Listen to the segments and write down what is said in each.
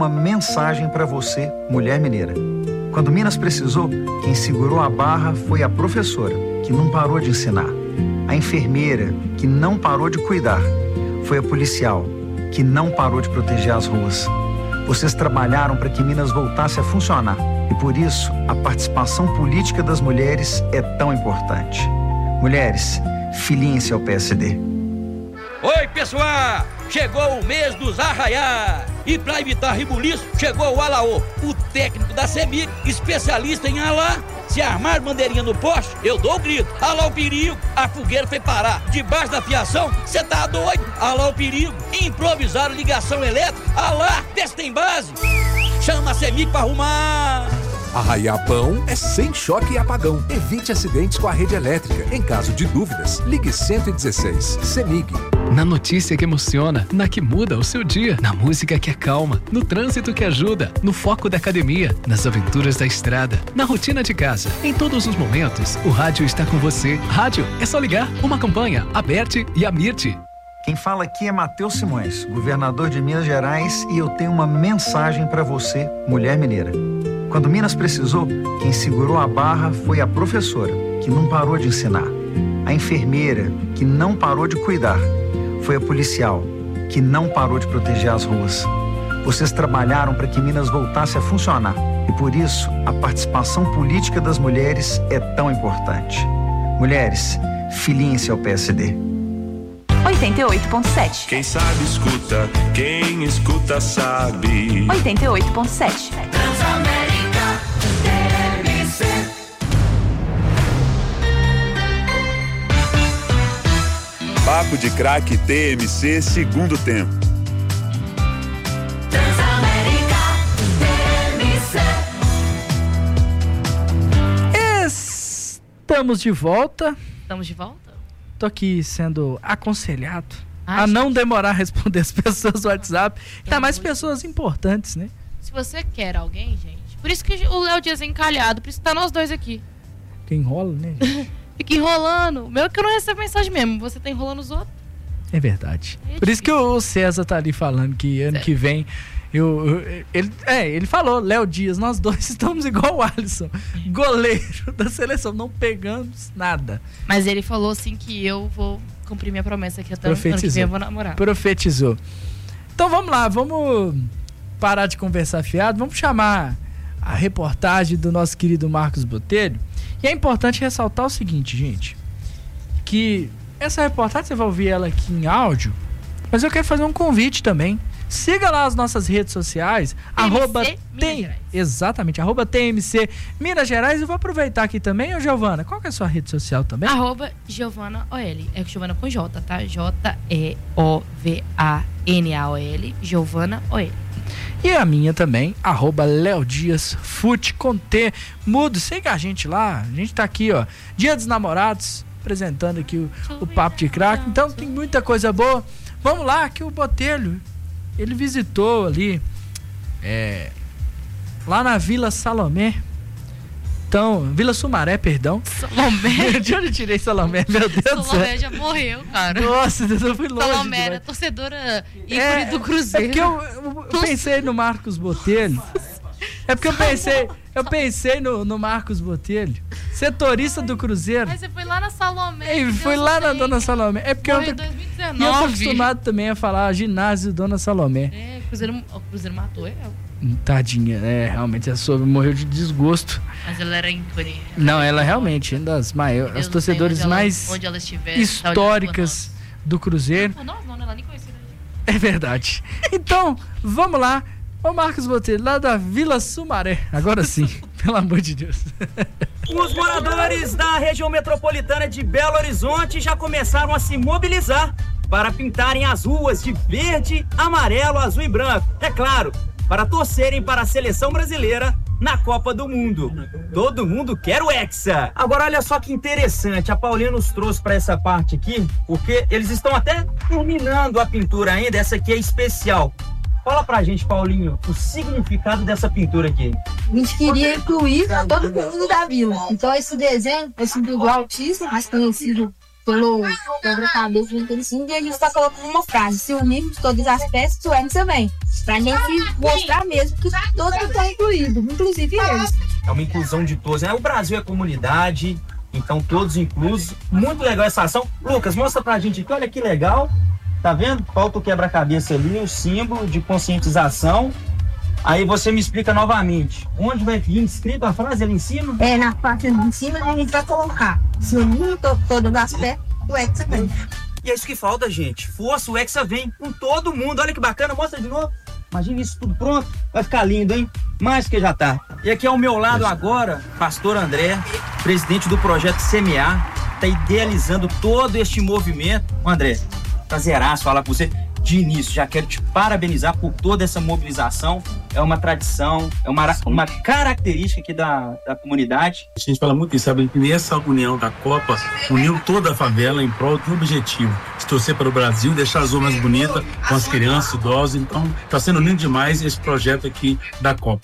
uma mensagem para você, mulher mineira. Quando Minas precisou, quem segurou a barra foi a professora, que não parou de ensinar. A enfermeira, que não parou de cuidar. Foi a policial, que não parou de proteger as ruas. Vocês trabalharam para que Minas voltasse a funcionar. E por isso, a participação política das mulheres é tão importante. Mulheres, filiem-se ao PSD. Oi, pessoal! Chegou o mês dos arraiá! E para evitar rebuliço, chegou o Alaô, o técnico da CEMIG, especialista em alá. Se armar bandeirinha no poste, eu dou o grito. Alá o perigo, a fogueira foi parar. Debaixo da fiação, cê tá doido? Alá o perigo, improvisaram ligação elétrica. Alá, vê se tem base. Chama a CEMIG pra arrumar. Arraiar pão é sem choque e apagão. Evite acidentes com a rede elétrica. Em caso de dúvidas, ligue 116. CEMIG. Na notícia que emociona, na que muda o seu dia, na música que acalma, no trânsito que ajuda, no foco da academia, nas aventuras da estrada, na rotina de casa. Em todos os momentos, o rádio está com você. Rádio é só ligar. Uma campanha, Aberte e Amirte. Quem fala aqui é Matheus Simões, governador de Minas Gerais, e eu tenho uma mensagem para você, mulher mineira. Quando Minas precisou, quem segurou a barra foi a professora, que não parou de ensinar. A enfermeira, que não parou de cuidar. Foi a policial, que não parou de proteger as ruas. Vocês trabalharam para que Minas voltasse a funcionar. E por isso, a participação política das mulheres é tão importante. Mulheres, filiem-se ao PSD. 88.7. Quem sabe escuta, quem escuta sabe. 88.7. Transamérica TMC. Papo de Craque TMC, segundo tempo. Transamérica TMC. Estamos de volta. Estamos de volta? Tô aqui sendo aconselhado a não demorar a responder as pessoas do WhatsApp. Ainda mais pessoas importantes, né? Se você quer alguém, gente... Por isso que o Léo Dias é encalhado. Por isso que tá nós dois aqui. Que enrola, né, gente? Fica enrolando. Meu que eu não recebo mensagem mesmo. Você tá enrolando os outros. É verdade. Por isso que o César tá ali falando que ano que vem... Ele falou, Léo Dias, nós dois estamos igual o Alisson, goleiro da seleção, não pegamos nada. Mas ele falou assim que eu vou cumprir minha promessa que até ano que vem eu vou namorar. Profetizou. Então vamos lá, vamos parar de conversar fiado, vamos chamar a reportagem do nosso querido Marcos Botelho. E é importante ressaltar o seguinte, gente, que essa reportagem você vai ouvir ela aqui em áudio, mas eu quero fazer um convite também. Siga lá as nossas redes sociais, exatamente, @TMC Minas Gerais. Eu vou aproveitar aqui também, Giovana, qual que é a sua rede social também? @Giovana OL, é Giovana com J, tá? JEOVANAOL, Giovana OL. E a minha também, @Léo Dias Fute com T, mudo, siga a gente lá, a gente tá aqui, ó, Dia dos Namorados, apresentando aqui o Papo de Craque, então tem muita coisa boa. Vamos lá, que o Botelho, ele visitou ali, lá na Vila Salomé. Então, Vila Sumaré, perdão. Salomé? De onde eu tirei Salomé, meu Deus do céu. Salomé já morreu, cara. Nossa, eu fui longe. Salomé era torcedora ícone do Cruzeiro. É porque eu pensei no Marcos Botelho. É porque eu pensei no Marcos Botelho, setorista do Cruzeiro. Mas você foi lá na Salomé. Fui lá na Dona Salomé. É porque eu tô acostumado também a falar ginásio Dona Salomé. O Cruzeiro matou ela. Tadinha, realmente ela morreu de desgosto. Mas ela era ícone. Não, ela realmente é uma das maiores, as torcedoras mais históricas do Cruzeiro. Não, ela nem conhecia. É verdade. Então, vamos lá. Ô Marcos Botelho, lá da Vila Sumaré. Agora sim, pelo amor de Deus. Os moradores da região metropolitana de Belo Horizonte já começaram a se mobilizar para pintarem as ruas de verde, amarelo, azul e branco. É claro, para torcerem para a seleção brasileira na Copa do Mundo. Todo mundo quer o Hexa. Agora olha só que interessante, a Paulinha nos trouxe para essa parte aqui, porque eles estão até terminando a pintura ainda, essa aqui é especial. Fala pra gente, Paulinho, o significado dessa pintura aqui. A gente queria incluir todo mundo da vila. Então esse desenho é sobre o autismo, mais conhecido pelo quebra-cabeça de Telecine, e a gente está colocando uma frase: se unirmos todas as peças, o Hexa vem. Pra gente mostrar mesmo que todos estão incluídos, inclusive eles. É uma inclusão de todos, né? O Brasil é comunidade, então todos inclusos. Muito legal essa ação. Lucas, mostra pra gente aqui, olha que legal. Tá vendo? Falta o quebra-cabeça ali, o símbolo de conscientização. Aí você me explica novamente. Onde vai vir escrito a frase ali em cima? Na parte de cima a gente vai colocar: se unirmos todas as peças, o Hexa vem. E é isso que falta, gente. Força, o Hexa vem com todo mundo. Olha que bacana, mostra de novo. Imagina isso tudo pronto. Vai ficar lindo, hein? Mais que já tá. E aqui ao meu lado agora, Pastor André, presidente do projeto Semear, tá idealizando todo este movimento. André, prazeraço falar com você. De início, já quero te parabenizar por toda essa mobilização. É uma tradição, é uma característica aqui da comunidade. A gente fala muito isso, sabe? E essa união da Copa uniu toda a favela em prol de um objetivo: de torcer para o Brasil, deixar as ruas mais bonitas com as crianças, idosos. Então, está sendo lindo demais esse projeto aqui da Copa.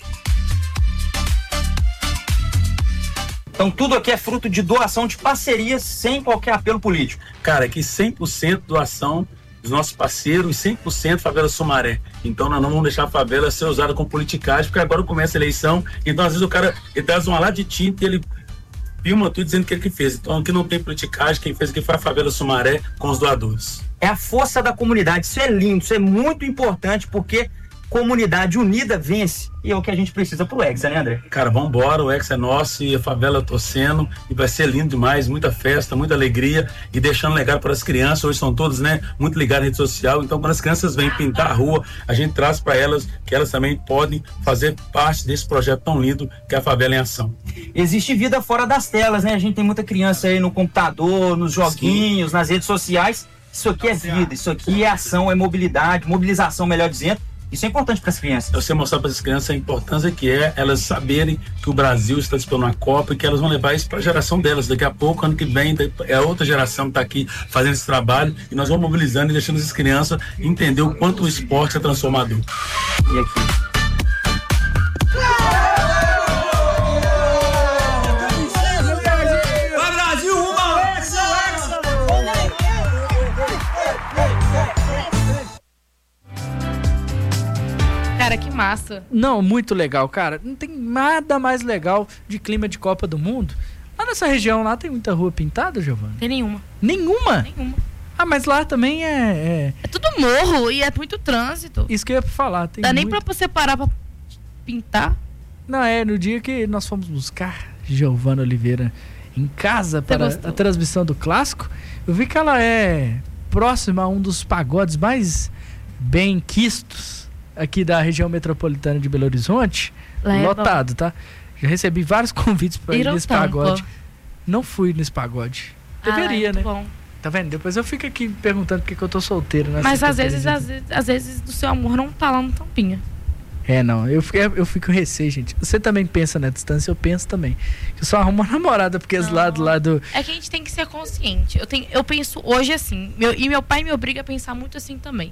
Então, tudo aqui é fruto de doação de parcerias, sem qualquer apelo político. Cara, aqui 100% doação dos nossos parceiros, 100% Favela Sumaré. Então nós não vamos deixar a favela ser usada como politicagem, porque agora começa a eleição, então às vezes o cara ele traz uma lá de tinta e ele filma tudo dizendo que ele que fez. Então aqui não tem politicagem, quem fez aqui foi a Favela Sumaré com os doadores. É a força da comunidade, isso é lindo, isso é muito importante, porque comunidade unida vence, e é o que a gente precisa pro Hexa, né, André? Cara, vambora, o Hexa é nosso e a favela torcendo, e vai ser lindo demais, muita festa, muita alegria, e deixando legado para as crianças. Hoje são todos, né, muito ligados à rede social, então quando as crianças vêm pintar a rua, a gente traz para elas que elas também podem fazer parte desse projeto tão lindo que é a Favela em Ação. Existe vida fora das telas, né? A gente tem muita criança aí no computador, nos joguinhos, nas redes sociais. Isso aqui é vida, isso aqui é ação, é mobilidade, mobilização, melhor dizendo. Isso é importante para as crianças. Você mostrar para as crianças a importância que é elas saberem que o Brasil está disputando a Copa e que elas vão levar isso para a geração delas. Daqui a pouco, ano que vem, é a outra geração que está aqui fazendo esse trabalho, e nós vamos mobilizando e deixando as crianças entender o quanto o esporte é transformador. E aqui? Cara, que massa. Não, muito legal, cara. Não tem nada mais legal de clima de Copa do Mundo. Lá nessa região, lá tem muita rua pintada, Giovana? Tem nenhuma. Nenhuma? Nenhuma. Ah, mas lá também é tudo morro e é muito trânsito. Isso que eu ia falar. Tem Dá nem muito... pra você parar pra pintar? Não, no dia que nós fomos buscar Giovana Oliveira em casa para a transmissão do Clássico, eu vi que ela é próxima a um dos pagodes mais bem quistos aqui da região metropolitana de Belo Horizonte. Lotado, tá? Já recebi vários convites para ir nesse pagode. Não fui nesse pagode. Deveria, né? Bom. Tá vendo? Depois eu fico aqui perguntando por que eu tô solteiro. Mas às vezes do seu amor não tá lá no tampinha. Não, eu fico com receio, gente. Você também pensa na distância, eu penso também. Eu só arrumo uma namorada, porque esse lado... É que a gente tem que ser consciente. Eu penso hoje assim, meu pai me obriga a pensar muito assim também.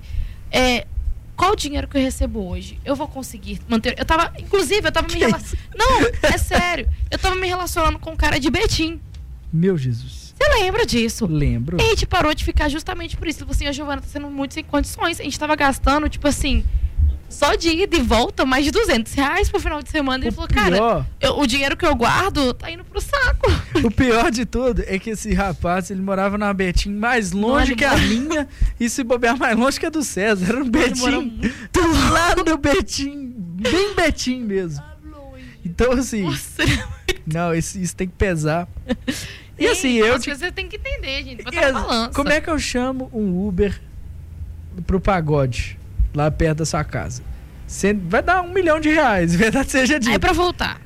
Qual o dinheiro que eu recebo hoje? Eu vou conseguir manter... Inclusive, eu tava me relacionando... Não, é sério. Eu tava me relacionando com um cara de Betim. Meu Jesus. Você lembra disso? Lembro. E a gente parou de ficar justamente por isso. Tipo assim, a Giovana tá sendo muito sem condições. A gente tava gastando, tipo assim... Só de ida e volta, mais de R$200 pro final de semana. Ele falou, cara, o dinheiro que eu guardo tá indo pro saco. O pior de tudo é que esse rapaz, ele morava na Betim mais longe que a minha, e se bobear mais longe que a do César. Era no Betim, do lado do Betim, bem Betim mesmo. Então, assim, não, isso tem que pesar. E assim, você tem que entender, gente, botar na balança. Como é que eu chamo um Uber pro pagode? Lá perto da sua casa. Vai dar R$1 milhão, verdade seja dita. Aí pra voltar.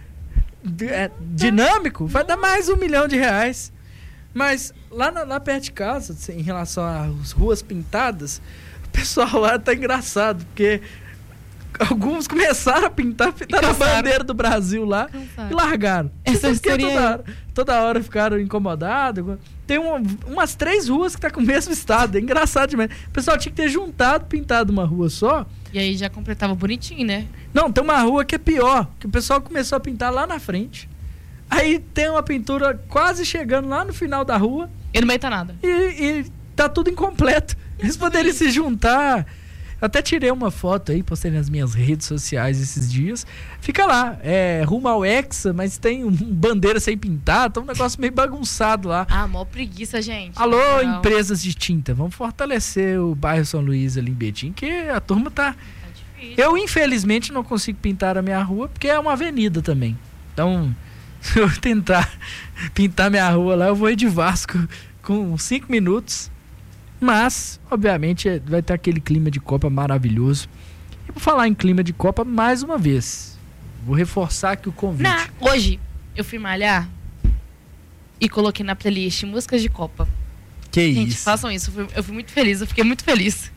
Dinâmico, vai dar mais R$1 milhão. Mas lá perto de casa, em relação às ruas pintadas, o pessoal lá tá engraçado, porque alguns começaram a pintar a bandeira do Brasil lá e largaram. Essa história toda hora ficaram incomodados. Tem umas 3 ruas que tá com o mesmo estado. É engraçado demais. O pessoal tinha que ter pintado uma rua só. E aí já completava bonitinho, né? Não, tem uma rua que é pior, que o pessoal começou a pintar lá na frente. Aí tem uma pintura quase chegando lá no final da rua. E no meio tá nada. E tá tudo incompleto. Eles poderiam se juntar. Até tirei uma foto aí, postei nas minhas redes sociais esses dias. Fica lá, rumo ao Hexa, mas tem bandeira sem pintar, tá um negócio meio bagunçado lá. Mó preguiça, gente. Alô, Não. empresas de tinta, vamos fortalecer o bairro São Luís ali em Betim, que a turma tá... difícil. Eu, infelizmente, não consigo pintar a minha rua, porque é uma avenida também. Então, se eu tentar pintar minha rua lá, eu vou ir de Vasco com 5 minutos. Mas, obviamente, vai ter aquele clima de Copa maravilhoso. E por falar em clima de Copa, mais uma vez, vou reforçar aqui o convite. Hoje, eu fui malhar e coloquei na playlist músicas de Copa. Que Gente, isso? façam isso. Eu fui muito feliz, eu fiquei muito feliz.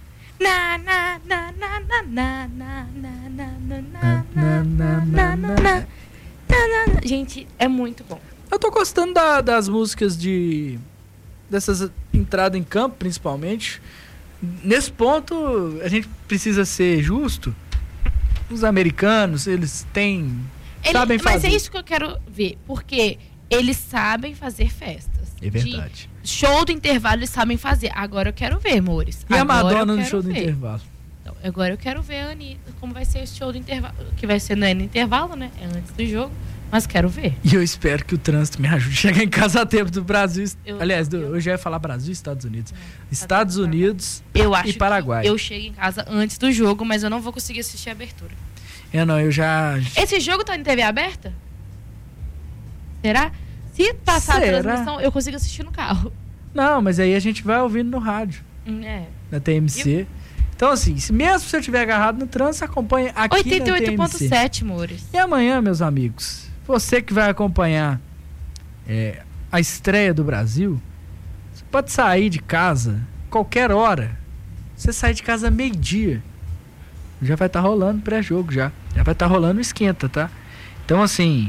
Gente, é muito bom. Eu tô gostando das músicas dessas entradas em campo, principalmente. Nesse ponto, a gente precisa ser justo. Os americanos, eles sabem fazer. Mas é isso que eu quero ver, porque eles sabem fazer festas. É verdade. Show do intervalo eles sabem fazer. Agora eu quero ver, amores. E a Agora Madonna eu no quero show do ver. intervalo? Então, agora eu quero ver a Anitta, como vai ser esse show do intervalo. Que vai ser no intervalo, né? É antes do jogo. Mas quero ver. E eu espero que o trânsito me ajude a chegar em casa a tempo do Brasil. Eu já ia falar Brasil e Estados Unidos. Estados Unidos e Paraguai. Eu chego em casa antes do jogo, mas eu não vou conseguir assistir a abertura. Eu já... Esse jogo tá em TV aberta? Será? Se passar a transmissão, eu consigo assistir no carro. Não, mas aí a gente vai ouvindo no rádio. Na TMC. Então, assim, mesmo se eu estiver agarrado no trânsito, acompanhe aqui na TMC. 88.7, amores. E amanhã, meus amigos, você que vai acompanhar a estreia do Brasil, você pode sair de casa qualquer hora. Você sai de casa meio-dia. Já vai estar rolando pré-jogo, já vai estar rolando esquenta, tá? Então, assim,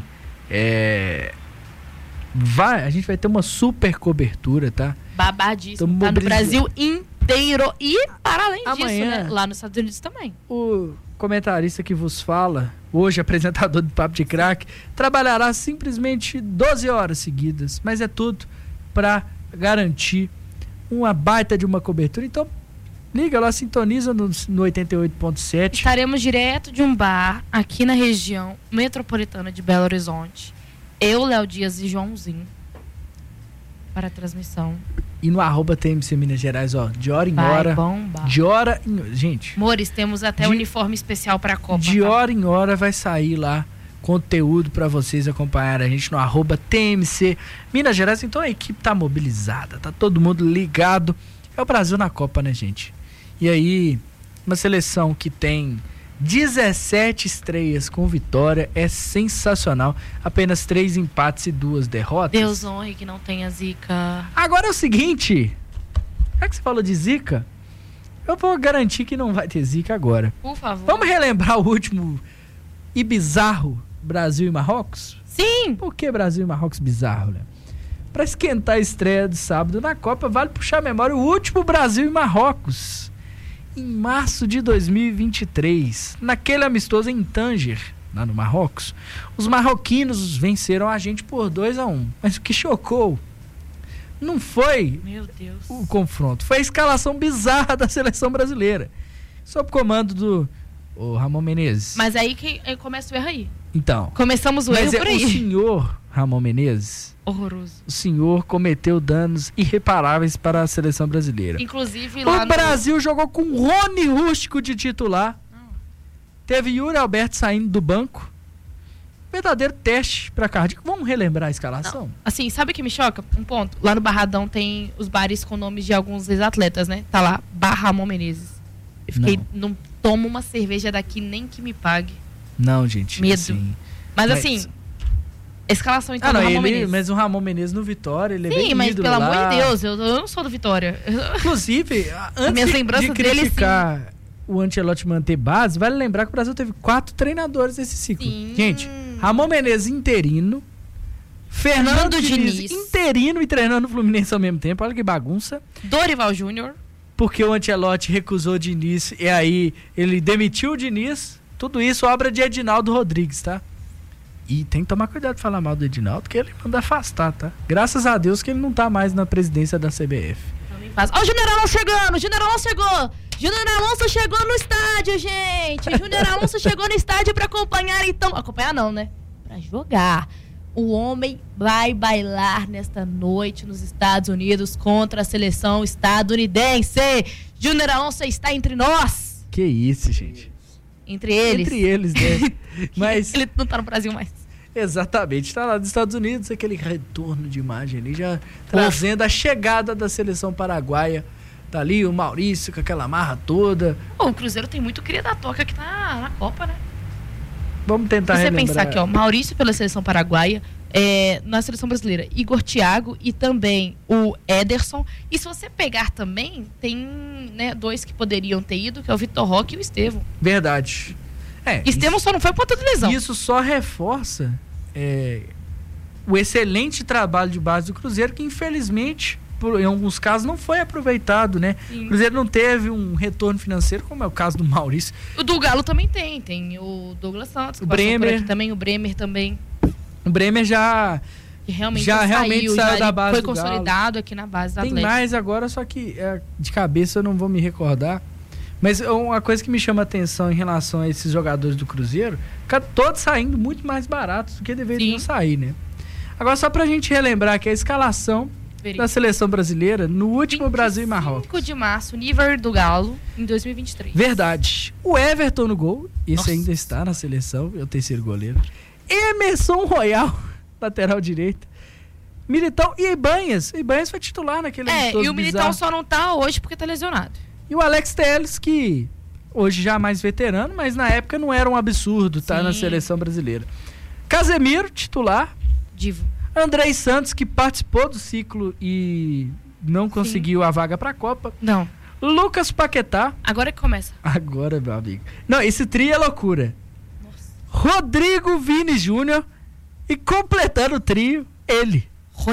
a gente vai ter uma super cobertura, tá? Babadíssimo. Tá no Brasil inteiro e, para além disso, amanhã, né? Lá nos Estados Unidos também. O comentarista que vos fala, hoje apresentador do Papo de Craque, trabalhará simplesmente 12 horas seguidas, mas é tudo para garantir uma baita de uma cobertura. Então, liga lá, sintoniza no 88.7. Estaremos direto de um bar aqui na região metropolitana de Belo Horizonte. Eu, Léo Dias e Joãozinho para a transmissão. E no @TMC Minas Gerais, ó, de hora em hora. Bombar. De hora em hora. Gente. Amores, temos até uniforme especial para a Copa. De hora em hora vai sair lá conteúdo para vocês acompanharem a gente no @TMC Minas Gerais. Então a equipe tá mobilizada, tá todo mundo ligado. É o Brasil na Copa, né, gente? E aí, uma seleção que tem 17 estreias com vitória é sensacional. Apenas 3 empates e 2 derrotas. Deus honre que não tenha zica. Agora é o seguinte, já que você falou de zica, eu vou garantir que não vai ter zica agora. Por favor. Vamos relembrar o último e bizarro Brasil e Marrocos? Sim! Por que Brasil e Marrocos bizarro, né? Para esquentar a estreia de sábado na Copa, vale puxar a memória o último Brasil e Marrocos. Em março de 2023, naquele amistoso em Tanger, lá no Marrocos, os marroquinos venceram a gente por 2-1. Mas o que chocou não foi o confronto, foi a escalação bizarra da seleção brasileira, sob comando do Ramon Menezes. Mas aí que começa o erro aí. Então, começamos o erro por aí. O senhor Ramon Menezes, horroroso. O senhor cometeu danos irreparáveis para a seleção brasileira. Inclusive lá o Brasil jogou com Rony Rústico de titular. Teve Yuri Alberto saindo do banco. Verdadeiro teste para cardíaco. Vamos relembrar a escalação? Não. Assim, sabe o que me choca? Um ponto. Lá no Barradão tem os bares com nomes de alguns ex-atletas, né? Tá lá, Bar Ramon Menezes. Eu fiquei, não tomo uma cerveja daqui nem que me pague. Não, gente. Medo. Assim, mas assim, escalação então do Ramon Menezes. Mas o Ramon Menezes no Vitória, ele é bem ídolo. Sim, mas pelo lá. amor de Deus, eu não sou do Vitória. Inclusive, antes de criticar dele, o Ancelotti manter base, vale lembrar que o Brasil teve 4 treinadores nesse ciclo. Sim. Gente, Ramon Menezes interino, Fernando Diniz interino e treinando o Fluminense ao mesmo tempo. Olha que bagunça. Dorival Júnior. Porque o Ancelotti recusou o Diniz e aí ele demitiu o Diniz. Tudo isso obra de Edinaldo Rodrigues, tá? E tem que tomar cuidado de falar mal do Edinaldo, porque ele manda afastar, tá? Graças a Deus que ele não tá mais na presidência da CBF. Ó, o Generalão chegando, o Generalão chegou. Júnior Alonso chegou no estádio, gente. Júnior Alonso chegou no estádio pra acompanhar, então. Acompanhar não, né? Pra jogar. O homem vai bailar nesta noite nos Estados Unidos contra a seleção estadunidense. Júnior Alonso está entre nós. Que isso, gente. Entre eles. Entre eles, né? Mas ele não tá no Brasil mais. Exatamente, está lá nos Estados Unidos, aquele retorno de imagem ali, já trazendo a chegada da seleção paraguaia. Tá ali o Maurício com aquela marra toda. O Cruzeiro tem muito cria da toca que tá na Copa, né? Vamos tentar relembrar. Você pensar aqui, ó, Maurício pela seleção paraguaia, na seleção brasileira, Igor Thiago e também o Ederson. E se você pegar também, tem, né, 2 que poderiam ter ido, que é o Vitor Roque e o Estevão. Verdade. Estevão só não foi por conta de lesão. Isso só reforça o excelente trabalho de base do Cruzeiro, que infelizmente, em alguns casos, não foi aproveitado, né? Sim. O Cruzeiro não teve um retorno financeiro, como é o caso do Maurício. O do Galo também tem o Douglas Santos, o Bremer também, o Bremer também. O Bremer já realmente saiu da base, foi consolidado aqui na base da Atlético. Tem mais agora, só que de cabeça eu não vou me recordar. Mas uma coisa que me chama a atenção em relação a esses jogadores do Cruzeiro, todos saindo muito mais baratos do que deveriam sair, né? Agora, só pra gente relembrar que a escalação da seleção brasileira no último Brasil e Marrocos. 5 de março, nível do Galo, em 2023. Verdade. O Everton no gol, esse ainda está na seleção, é o terceiro goleiro. Emerson Royal, lateral direito. Militão e Ibanhas. Ibanhas foi titular naquele e o Militão só não tá hoje porque tá lesionado. E o Alex Telles, que hoje já mais veterano, mas na época não era um absurdo estar na seleção brasileira. Casemiro, titular. Divo. Andrei Santos, que participou do ciclo e não conseguiu a vaga para a Copa. Não. Lucas Paquetá. Agora que começa. Agora, meu amigo. Não, esse trio é loucura. Nossa. Rodrigo Vini Júnior e completando o trio, ele.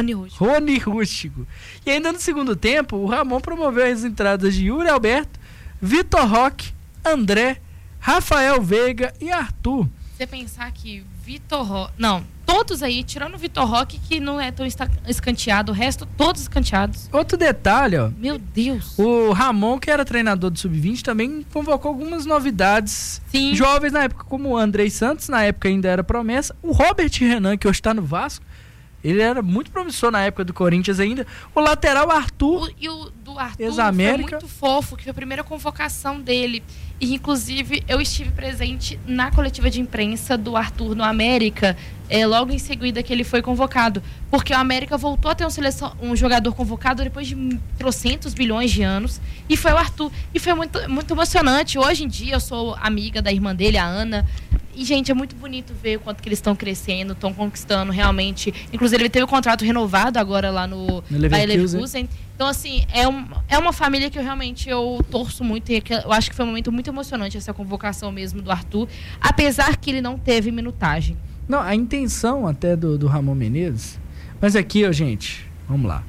Rony Rústico. E ainda no segundo tempo, o Ramon promoveu as entradas de Yuri Alberto, Vitor Roque, André, Rafael Veiga e Arthur. Você pensar que Vitor Roque... Não, todos aí, tirando o Vitor Roque, que não é tão escanteado, o resto todos escanteados. Outro detalhe, ó. Meu Deus. O Ramon, que era treinador do Sub-20, também convocou algumas novidades jovens na época, como o Andrei Santos, na época ainda era promessa. O Robert Renan, que hoje está no Vasco. Ele era muito promissor na época do Corinthians ainda. O lateral Arthur. E o do Arthur foi muito fofo, que foi a primeira convocação dele. E, inclusive, eu estive presente na coletiva de imprensa do Arthur no América, logo em seguida que ele foi convocado. Porque o América voltou a ter um jogador convocado depois de trocentos bilhões de anos. E foi o Arthur. E foi muito, muito emocionante. Hoje em dia, eu sou amiga da irmã dele, a Ana. E, gente, é muito bonito ver o quanto que eles estão crescendo, estão conquistando realmente. Inclusive, ele teve o contrato renovado agora lá no Bayer Leverkusen. Então, assim, é uma família que eu torço muito. E eu acho que foi um momento muito emocionante essa convocação mesmo do Arthur, apesar que ele não teve minutagem. Não, a intenção até do Ramon Menezes... Mas aqui, ó, gente, vamos lá.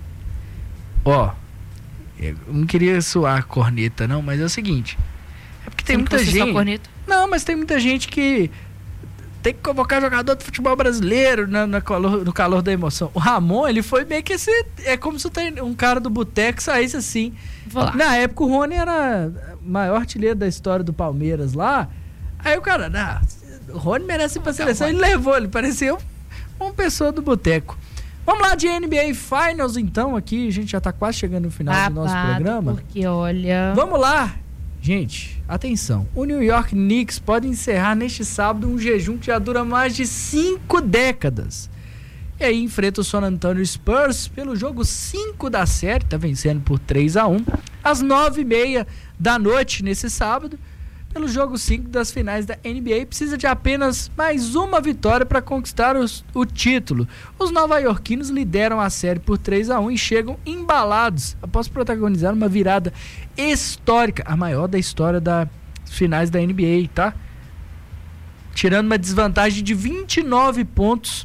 Ó, eu não queria soar corneta, não, mas é o seguinte... É porque tem muita gente... Não, mas tem muita gente que tem que convocar jogador de futebol brasileiro no calor da emoção. O Ramon, ele foi meio que esse... É como se um cara do boteco saísse assim. Na época, o Rony era o maior artilheiro da história do Palmeiras lá. Aí o cara, o Rony merece ir pra seleção. Ele levou, ele pareceu uma pessoa do boteco. Vamos lá de NBA Finals, então, aqui. A gente já tá quase chegando no final do nosso programa. Porque, olha... Vamos lá. Gente, atenção. O New York Knicks pode encerrar neste sábado um jejum que já dura mais de 5 décadas. E aí enfrenta o San Antonio Spurs pelo jogo 5 da série, tá vencendo por 3-1, às 9h30 da noite nesse sábado, pelo jogo 5 das finais da NBA. Precisa de apenas mais uma vitória para conquistar o título. Os nova-iorquinos lideram a série por 3-1 e chegam embalados após protagonizar uma virada histórica, a maior da história das finais da NBA, tá? Tirando uma desvantagem de 29 pontos.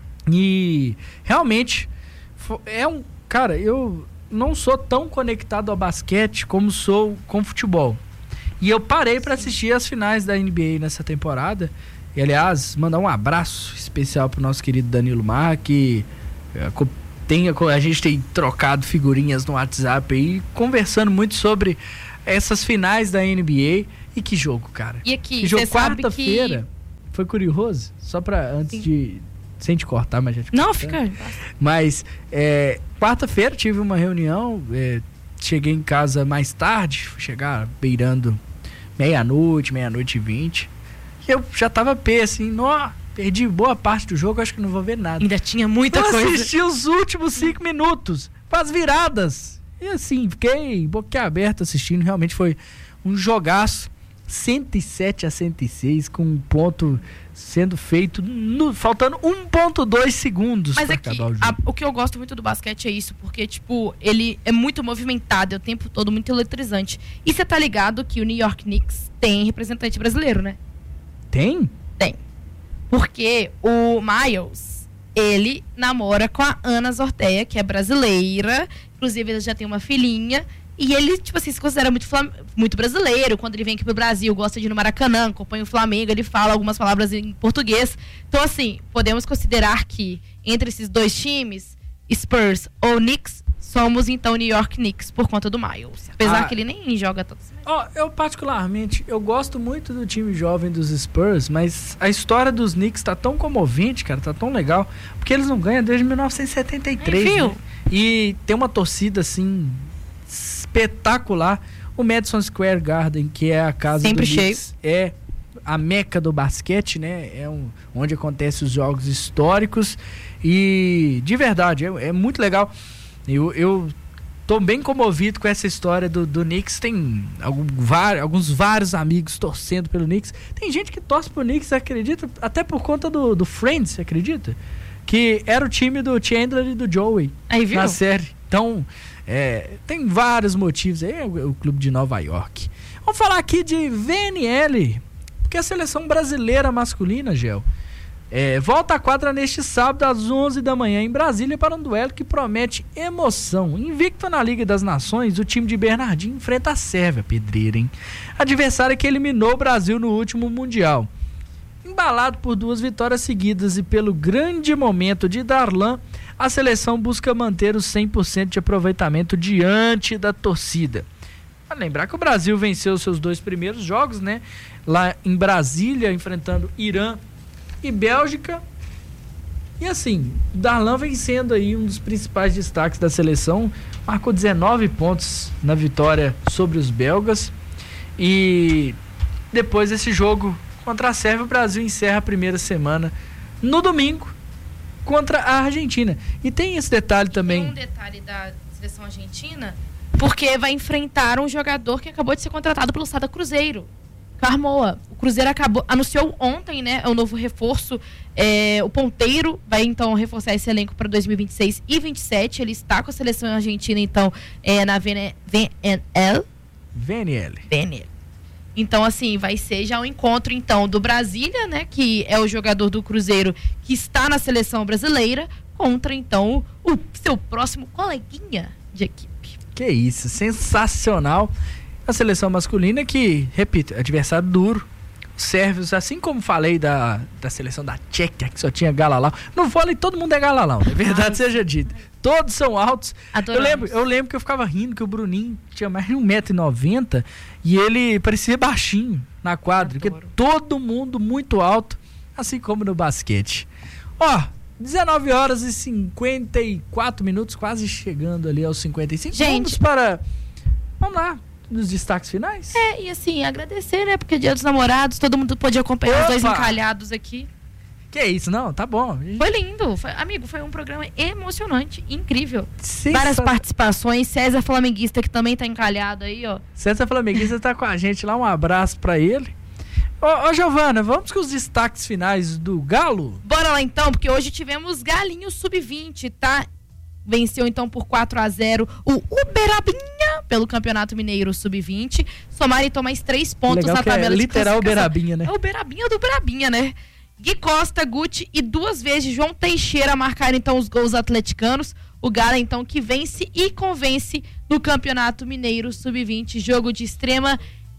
E realmente cara, eu não sou tão conectado ao basquete como sou com futebol. E eu parei pra assistir as finais da NBA nessa temporada. E, aliás, mandar um abraço especial pro nosso querido Danilo Mar, que a gente tem trocado figurinhas no WhatsApp aí, conversando muito sobre essas finais da NBA. E que jogo, cara. E aqui, que jogo, você sabe quarta-feira. Foi curioso? Só pra antes de... Sem te cortar, mas já te Não, cortando. fica... Mas, quarta-feira tive uma reunião, cheguei em casa mais tarde, fui chegar beirando meia-noite e 20. E eu já tava assim, perdi boa parte do jogo, acho que não vou ver nada. Ainda tinha muita coisa. Eu assisti os últimos 5 minutos, com as viradas. E assim, fiquei boquiaberto assistindo, realmente foi um jogaço. 107-106, com um ponto sendo feito faltando 1.2 segundos. Mas pra aqui, acabar o jogo. o que eu gosto muito do basquete é isso, porque, tipo, ele é muito movimentado, é o tempo todo muito eletrizante. E você tá ligado que o New York Knicks tem representante brasileiro, né? Tem? Tem. Porque o Miles, ele namora com a Ana Zorteia, que é brasileira, inclusive ele já tem uma filhinha. E ele, tipo assim, se considera muito brasileiro. Quando ele vem aqui pro Brasil, gosta de ir no Maracanã, acompanha o Flamengo, ele fala algumas palavras em português. Então, assim, podemos considerar que entre esses dois times, Spurs ou Knicks, somos, então, New York Knicks, por conta do Miles. Apesar que ele nem joga tanto assim. Eu particularmente, eu gosto muito do time jovem dos Spurs, mas a história dos Knicks tá tão comovente, cara, tá tão legal, porque eles não ganham desde 1973. Viu? Né? E tem uma torcida, assim... espetacular. O Madison Square Garden, que é a casa sempre do Knicks, é a meca do basquete, né? Onde acontecem os jogos históricos e de verdade, é muito legal. Eu tô bem comovido com essa história do Knicks. Tem vários amigos torcendo pelo Knicks. Tem gente que torce pro Knicks, acredita? Até por conta do Friends, acredita? Que era o time do Chandler e do Joey aí, viu? Na série. Então, tem vários motivos aí, o clube de Nova York. Vamos falar aqui de VNL, porque a seleção brasileira masculina, Gel, volta à quadra neste sábado às 11 da manhã em Brasília para um duelo que promete emoção. Invicto na Liga das Nações, o time de Bernardinho enfrenta a Sérvia, pedreira, hein? Adversário que eliminou o Brasil no último Mundial. Embalado por 2 vitórias seguidas e pelo grande momento de Darlan, a seleção busca manter os 100% de aproveitamento diante da torcida. Vale lembrar que o Brasil venceu seus 2 primeiros jogos, né? Lá em Brasília, enfrentando Irã e Bélgica. E assim, Darlan vem sendo aí um dos principais destaques da seleção. Marcou 19 pontos na vitória sobre os belgas. E depois desse jogo contra a Sérvia, o Brasil encerra a primeira semana no domingo contra a Argentina. E tem esse detalhe também. Tem um detalhe da seleção argentina, porque vai enfrentar um jogador que acabou de ser contratado pelo Sada Cruzeiro, Carmoa. O Cruzeiro anunciou ontem, né, o novo reforço. O ponteiro vai então reforçar esse elenco para 2026 e 2027. Ele está com a seleção argentina, então, na VNL. Então, assim, vai ser já um encontro, então, do Brasília, né, que é o jogador do Cruzeiro que está na seleção brasileira, contra, então, o seu próximo coleguinha de equipe. Que isso, sensacional. A seleção masculina que, repito, adversário duro. Os sérvios, assim como falei da seleção da Tchequia, que só tinha Galalau. No vôlei todo mundo é Galalau, é verdade seja dita. Todos são altos. Eu lembro que eu ficava rindo que o Bruninho tinha mais de 1,90 m e ele parecia baixinho na quadra, porque todo mundo muito alto, assim como no basquete. 19 horas e 54 minutos, quase chegando ali aos 55. Gente, vamos lá, nos destaques finais? E assim, agradecer, né, porque Dia dos Namorados, todo mundo pôde acompanhar os 2 encalhados aqui. Que isso, não, tá bom. Foi lindo, amigo, foi um programa emocionante, incrível. Várias participações, César Flamenguista, que também tá encalhado aí, ó. César Flamenguista tá com a gente lá, um abraço pra ele. Ô Giovana, vamos com os destaques finais do Galo? Bora lá então, porque hoje tivemos Galinho Sub-20, tá? Venceu então por 4-0 o Uberabinha pelo Campeonato Mineiro Sub-20. Somaram então mais 3 pontos na tabela de literal Uberabinha, né? É o Uberabinha do Uberabinha, né? Gui Costa, Guti e 2 vezes João Teixeira marcaram então os gols atleticanos. O Galo então que vence e convence no Campeonato Mineiro Sub-20. Jogo de extrema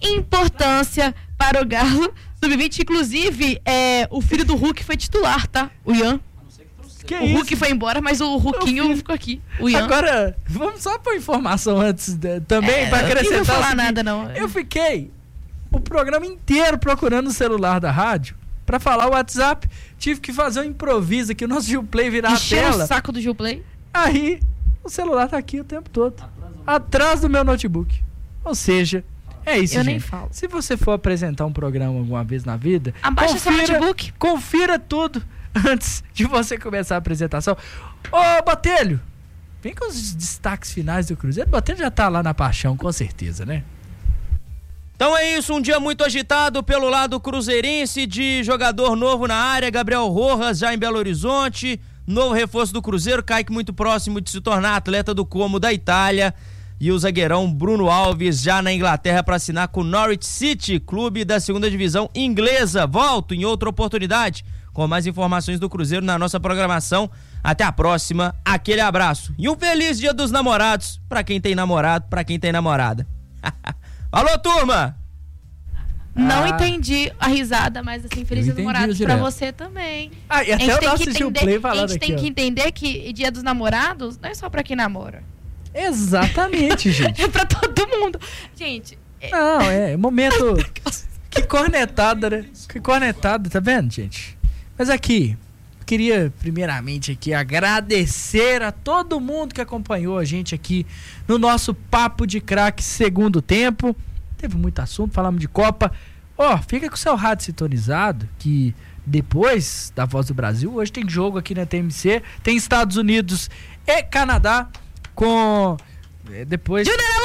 importância para o Galo Sub-20. Inclusive, o filho do Hulk foi titular, tá? O Ian. O Hulk foi embora, mas o Hulkinho ficou aqui. O Ian. Agora, vamos só por informação antes também, para acrescentar. Não vou falar nada, não. Eu fiquei o programa inteiro procurando o celular da rádio para falar o WhatsApp. Tive que fazer um improviso aqui, o nosso Gilplay virar a tela. O saco do Gilplay. Aí, o celular tá aqui o tempo todo. Atrás do meu notebook. Ou seja, é isso, Eu gente. nem falo. Se você for apresentar um programa alguma vez na vida, Abaixa seu notebook. Confira tudo antes de você começar a apresentação. Ô, Botelho, vem com os destaques finais do Cruzeiro. O Botelho já tá lá na paixão, com certeza, né? Então é isso, um dia muito agitado pelo lado cruzeirense, de jogador novo na área, Gabriel Rojas já em Belo Horizonte, novo reforço do Cruzeiro, Kaique muito próximo de se tornar atleta do Como da Itália, e o zagueirão Bruno Alves já na Inglaterra para assinar com o Norwich City, clube da segunda divisão inglesa. Volto em outra oportunidade com mais informações do Cruzeiro na nossa programação. Até a próxima, aquele abraço e um feliz Dia dos Namorados para quem tem namorado, para quem tem namorada. Alô, turma! Não entendi a risada, mas assim, feliz Dia dos Namorados pra você também. E até o nosso Gilplay falando aqui. A gente tem que entender que Dia dos Namorados não é só pra quem namora. Exatamente, gente. É pra todo mundo. Gente... Não, momento... Que cornetada, né? Que cornetada, tá vendo, gente? Mas aqui, queria primeiramente aqui agradecer a todo mundo que acompanhou a gente aqui no nosso Papo de Craque segundo tempo. Teve muito assunto, falamos de Copa. Fica com o seu rádio sintonizado, que depois da Voz do Brasil, hoje tem jogo aqui na TMC, tem Estados Unidos e Canadá com... depois...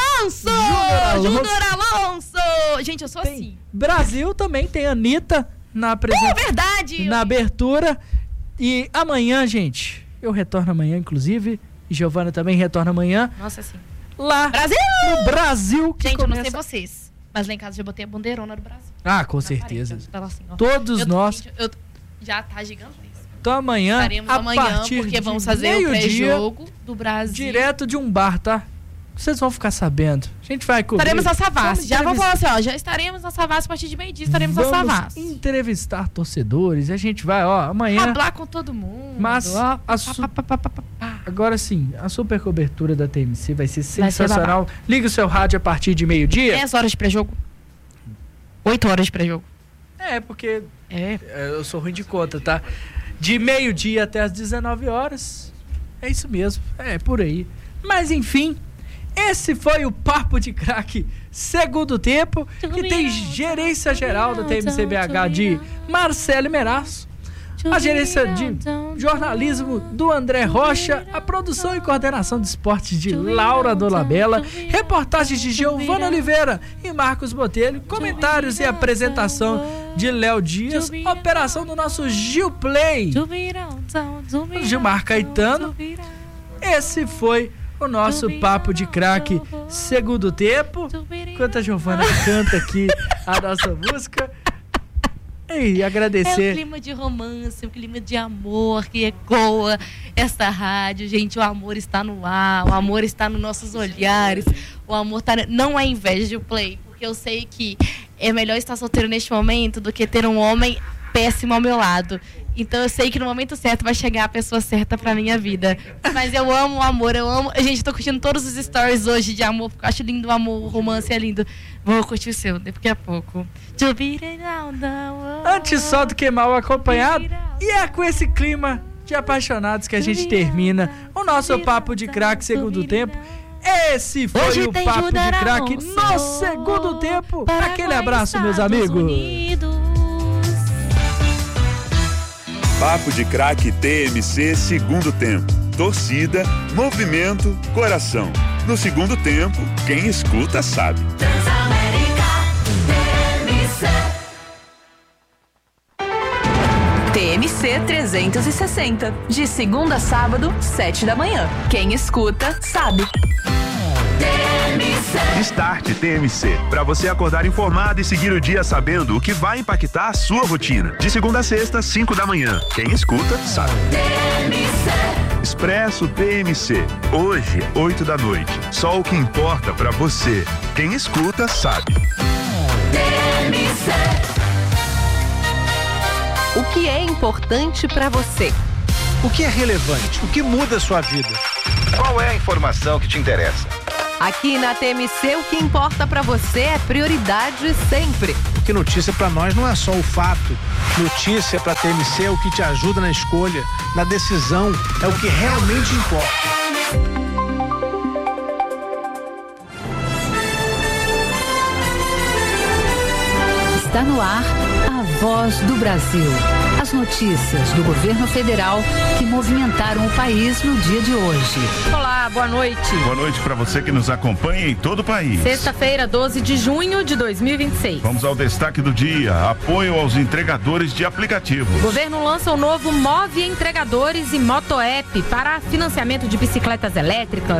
Júnior Alonso! Gente, eu sou assim. Brasil também tem Anitta na apresentação. Verdade! Na abertura. E amanhã, gente, eu retorno amanhã, inclusive, e Giovana também retorna amanhã. Nossa, sim. Lá Brasil! No Brasil. Que gente, começa... eu não sei vocês, mas lá em casa eu já botei a bandeirona do Brasil. Com certeza. Parede, assim, todos nós. Já tá gigantesco. Então amanhã, estaremos a amanhã, partir porque de vamos fazer o pré-jogo do Brasil. Direto de um bar, tá? Vocês vão ficar sabendo. A gente vai cobrir. Estaremos na Savassi. Já vamos falar assim, já estaremos na Savassi a partir de meio-dia, estaremos na Savassi. Entrevistar torcedores. A gente vai, amanhã. Hablar com todo mundo. Mas agora sim, a super cobertura da TMC vai ser sensacional. Liga o seu rádio a partir de meio-dia. 10 horas de pré-jogo. 8 horas de pré-jogo. Porque eu sou ruim de conta, tá? De meio-dia até as 19 horas. É isso mesmo. É por aí. Mas enfim, esse foi o Papo de Craque segundo tempo, que tem gerência geral da TMCBH de Marcelo Meraço, a gerência de jornalismo do André Rocha, a produção e coordenação de esportes de Laura Dolabella, reportagens de Giovana Oliveira e Marcos Botelho, comentários e apresentação de Léo Dias, operação do nosso Gilplay, Gilmar Caetano. Esse foi o nosso Papo de Craque segundo tempo. Enquanto a Giovana canta aqui a nossa música. E agradecer. É um clima de romance, um clima de amor que ecoa esta rádio. Gente, o amor está no ar, o amor está nos nossos olhares, o amor tá... Não é inveja de Play, porque eu sei que é melhor estar solteiro neste momento do que ter um homem péssimo ao meu lado. Então eu sei que no momento certo vai chegar a pessoa certa pra minha vida. Mas eu amo o amor, eu amo... Gente, tô curtindo todos os stories hoje de amor, porque eu acho lindo o amor, o romance é lindo. Vou curtir o seu daqui a pouco. Antes só do que mal acompanhado. E é com esse clima de apaixonados que a gente termina o nosso Papo de Craque segundo tempo. Esse foi hoje o Papo de Craque no segundo tempo. Aquele abraço, meus amigos. Papo de Craque TMC segundo tempo. Torcida, movimento, coração. No segundo tempo, quem escuta sabe. TMC 360. De segunda a sábado, 7 da manhã. Quem escuta sabe. Start TMC, para você acordar informado e seguir o dia sabendo o que vai impactar a sua rotina. De segunda a sexta, 5 da manhã. Quem escuta, sabe. Expresso TMC, hoje, 8 da noite. Só o que importa para você. Quem escuta, sabe. que é importante para você. O que é relevante? O que muda a sua vida? Qual é a informação que te interessa? Aqui na TMC, o que importa para você é prioridade sempre. Porque notícia para nós não é só o fato. Notícia para TMC é o que te ajuda na escolha, na decisão, é o que realmente importa. Está no ar a Voz do Brasil. As notícias do governo federal que movimentaram o país no dia de hoje. Olá, boa noite. Boa noite para você que nos acompanha em todo o país. Sexta-feira, 12 de junho de 2026. Vamos ao destaque do dia. Apoio aos entregadores de aplicativos. O governo lança o novo Move Entregadores e Moto-App para financiamento de bicicletas elétricas,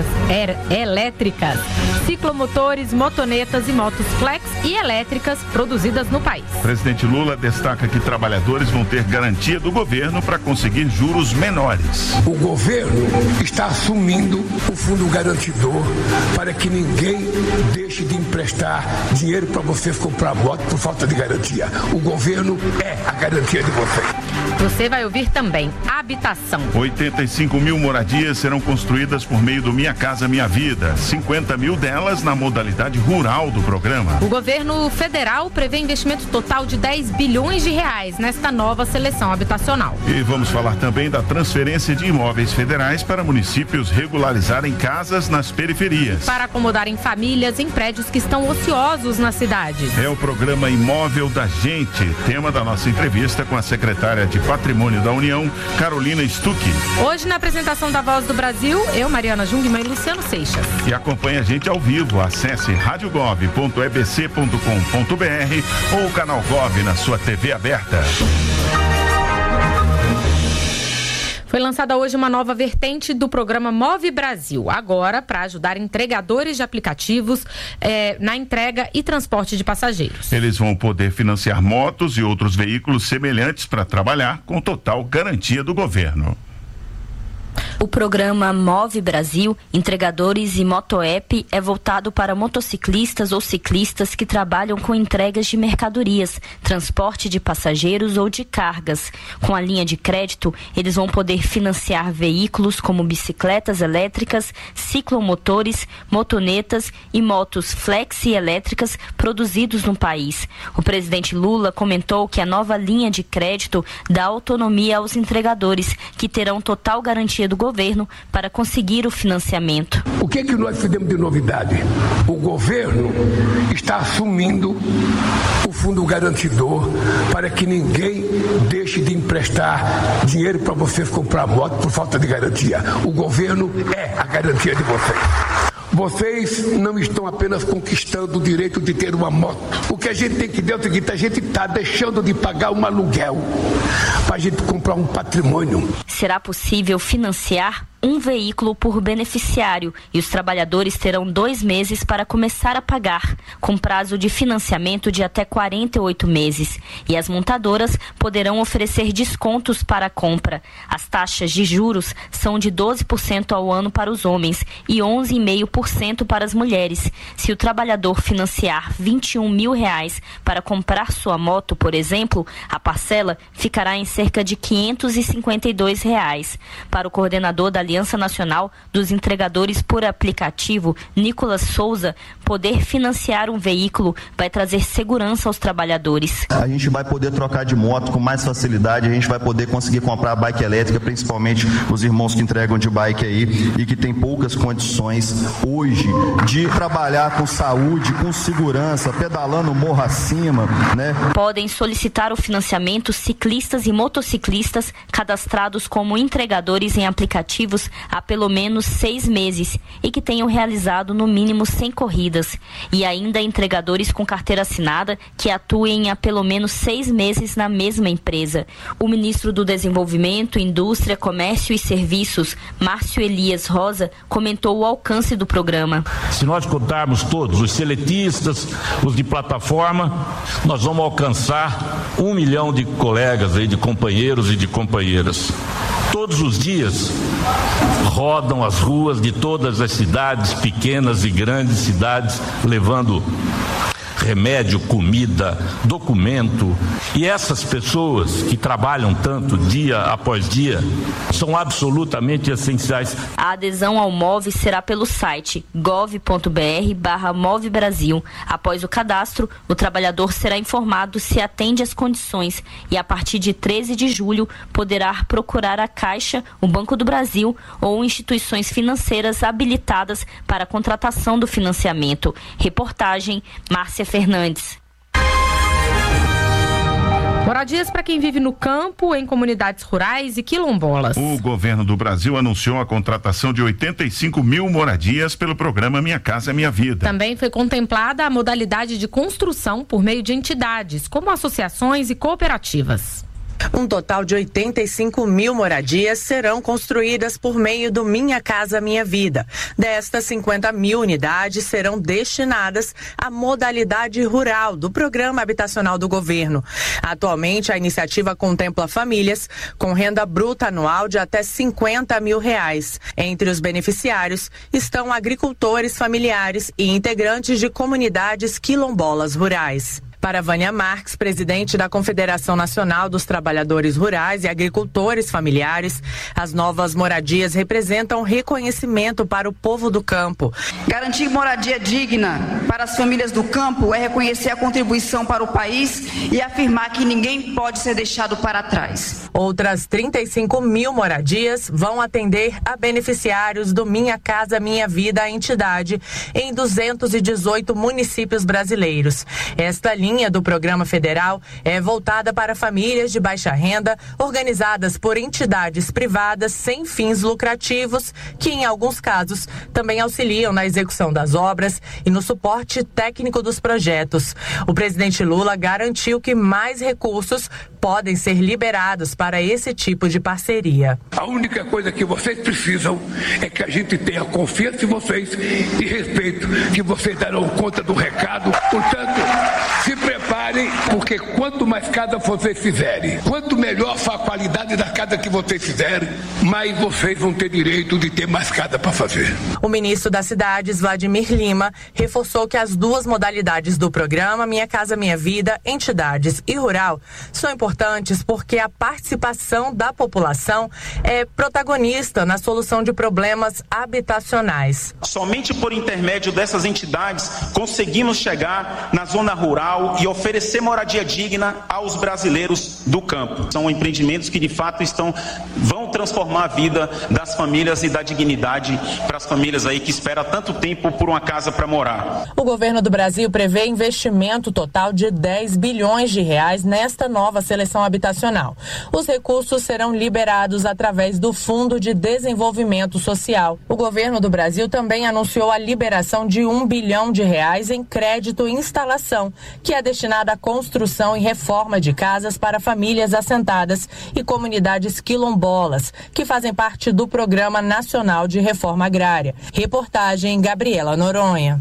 ciclomotores, motonetas e motos flex e elétricas produzidas no país. O presidente Lula destaca que trabalhadores vão ter garantia do governo para conseguir juros menores. O governo está assumindo o fundo garantidor para que ninguém deixe de emprestar dinheiro para vocês comprar moto por falta de garantia. O governo é a garantia de vocês. Você vai ouvir também habitação. 85 mil moradias serão construídas por meio do Minha Casa Minha Vida. 50 mil delas na modalidade rural do programa. O governo federal prevê investimento total de 10 bilhões de reais nesta nova seleção habitacional. E vamos falar também da transferência de imóveis federais para municípios regularizarem casas nas periferias. Para acomodarem famílias em prédios que estão ociosos na cidade. É o programa Imóvel da Gente, tema da nossa entrevista com a secretária de Patrimônio da União, Carolina Stucchi. Hoje, na apresentação da Voz do Brasil, eu, Mariana Jungmann e Luciano Seixas. E acompanhe a gente ao vivo. Acesse radiogov.ebc.com.br ou o canal Gov na sua TV aberta. Foi lançada hoje uma nova vertente do programa Move Brasil, agora para ajudar entregadores de aplicativos na entrega e transporte de passageiros. Eles vão poder financiar motos e outros veículos semelhantes para trabalhar com total garantia do governo. O programa Move Brasil, Entregadores e Moto-App é voltado para motociclistas ou ciclistas que trabalham com entregas de mercadorias, transporte de passageiros ou de cargas. Com a linha de crédito, eles vão poder financiar veículos como bicicletas elétricas, ciclomotores, motonetas e motos flex e elétricas produzidos no país. O presidente Lula comentou que a nova linha de crédito dá autonomia aos entregadores, que terão total garantia do governo para conseguir o financiamento. O que nós fizemos de novidade? O governo está assumindo o fundo garantidor para que ninguém deixe de emprestar dinheiro para vocês comprar moto por falta de garantia. O governo é a garantia de vocês. Vocês não estão apenas conquistando o direito de ter uma moto. O que a gente tem que ver é o seguinte: a gente está deixando de pagar um aluguel para a gente comprar um patrimônio. Será possível financiar um veículo por beneficiário e os trabalhadores terão 2 meses para começar a pagar, com prazo de financiamento de até 48 meses. E as montadoras poderão oferecer descontos para a compra. As taxas de juros são de 12% ao ano para os homens e 11,5% para as mulheres. Se o trabalhador financiar R$21 mil para comprar sua moto, por exemplo, a parcela ficará em cerca de R$552. Para o coordenador da Aliança Nacional dos Entregadores por Aplicativo, Nicolas Souza, poder financiar um veículo vai trazer segurança aos trabalhadores. A gente vai poder trocar de moto com mais facilidade, a gente vai poder conseguir comprar a bike elétrica, principalmente os irmãos que entregam de bike aí e que tem poucas condições hoje de trabalhar com saúde, com segurança, pedalando morro acima, né? Podem solicitar o financiamento ciclistas e motociclistas cadastrados como entregadores em aplicativos há pelo menos 6 meses e que tenham realizado no mínimo 100 corridas. E ainda entregadores com carteira assinada que atuem há pelo menos 6 meses na mesma empresa. O ministro do Desenvolvimento, Indústria, Comércio e Serviços, Márcio Elias Rosa, comentou o alcance do programa. Se nós contarmos todos, os seletistas, os de plataforma, nós vamos alcançar 1 milhão de colegas aí, de companheiros e de companheiras. Todos os dias rodam as ruas de todas as cidades, pequenas e grandes cidades, levando remédio, comida, documento. E essas pessoas que trabalham tanto dia após dia são absolutamente essenciais. A adesão ao MOVE será pelo site gov.br/MOVE Brasil. Após o cadastro, o trabalhador será informado se atende às condições e, a partir de 13 de julho, poderá procurar a Caixa, o Banco do Brasil ou instituições financeiras habilitadas para a contratação do financiamento. Reportagem, Márcia Fernandes. Moradias para quem vive no campo, em comunidades rurais e quilombolas. O governo do Brasil anunciou a contratação de 85 mil moradias pelo programa Minha Casa Minha Vida. Também foi contemplada a modalidade de construção por meio de entidades, como associações e cooperativas. Um total de 85 mil moradias serão construídas por meio do Minha Casa Minha Vida. Destas, 50 mil unidades serão destinadas à modalidade rural do Programa Habitacional do Governo. Atualmente, a iniciativa contempla famílias com renda bruta anual de até R$50 mil. Entre os beneficiários estão agricultores familiares e integrantes de comunidades quilombolas rurais. Para Vânia Marques, presidente da Confederação Nacional dos Trabalhadores Rurais e Agricultores Familiares, as novas moradias representam reconhecimento para o povo do campo. Garantir moradia digna para as famílias do campo é reconhecer a contribuição para o país e afirmar que ninguém pode ser deixado para trás. Outras 35 mil moradias vão atender a beneficiários do Minha Casa Minha Vida, a entidade, em 218 municípios brasileiros. Esta linha do programa federal é voltada para famílias de baixa renda, organizadas por entidades privadas sem fins lucrativos, que em alguns casos também auxiliam na execução das obras e no suporte técnico dos projetos. O presidente Lula garantiu que mais recursos podem ser liberados para esse tipo de parceria. A única coisa que vocês precisam é que a gente tenha confiança em vocês e respeito, que vocês darão conta do recado. Portanto, se preparem, porque quanto mais casa vocês fizerem, quanto melhor for a qualidade da casa que vocês fizerem, mais vocês vão ter direito de ter mais casa para fazer. O ministro das Cidades, Vladimir Lima, reforçou que as duas modalidades do programa Minha Casa Minha Vida, entidades e rural, são importantes porque a participação da população é protagonista na solução de problemas habitacionais. Somente por intermédio dessas entidades conseguimos chegar na zona rural e oferecer moradia digna aos brasileiros do campo. São empreendimentos que de fato vão transformar a vida das famílias e da dignidade para as famílias aí que esperam tanto tempo por uma casa para morar. O governo do Brasil prevê investimento total de R$10 bilhões nesta nova seleção habitacional. Os recursos serão liberados através do Fundo de Desenvolvimento Social. O governo do Brasil também anunciou a liberação de R$1 bilhão em crédito e instalação, que é destinado à construção e reforma de casas para famílias assentadas e comunidades quilombolas, que fazem parte do Programa Nacional de Reforma Agrária. Reportagem Gabriela Noronha.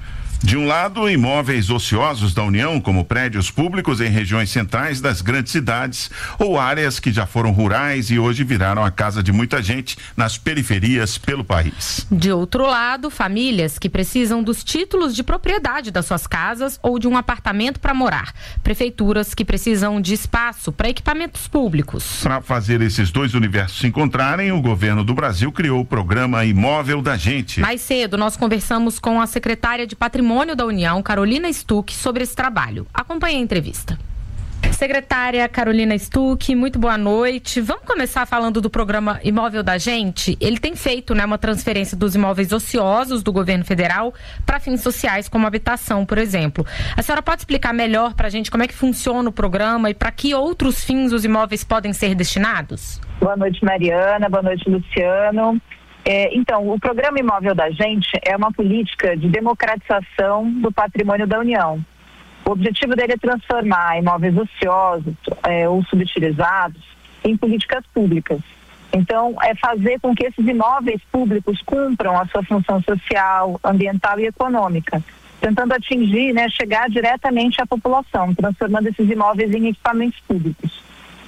De um lado, imóveis ociosos da União, como prédios públicos em regiões centrais das grandes cidades ou áreas que já foram rurais e hoje viraram a casa de muita gente nas periferias pelo país. De outro lado, famílias que precisam dos títulos de propriedade das suas casas ou de um apartamento para morar. Prefeituras que precisam de espaço para equipamentos públicos. Para fazer esses dois universos se encontrarem, o governo do Brasil criou o programa Imóvel da Gente. Mais cedo, nós conversamos com a secretária de Patrimônio da União, Carolina Stuck, sobre esse trabalho. Acompanhe a entrevista. Secretária Carolina Stuck, muito boa noite. Vamos começar falando do programa Imóvel da Gente. Ele tem feito, uma transferência dos imóveis ociosos do governo federal para fins sociais, como habitação, por exemplo. A senhora pode explicar melhor para a gente como é que funciona o programa e para que outros fins os imóveis podem ser destinados? Boa noite, Mariana. Boa noite, Luciano. Então, o programa Imóvel da Gente é uma política de democratização do patrimônio da União. O objetivo dele é transformar imóveis ociosos ou subutilizados em políticas públicas. Então, é fazer com que esses imóveis públicos cumpram a sua função social, ambiental e econômica, tentando atingir, chegar diretamente à população, transformando esses imóveis em equipamentos públicos.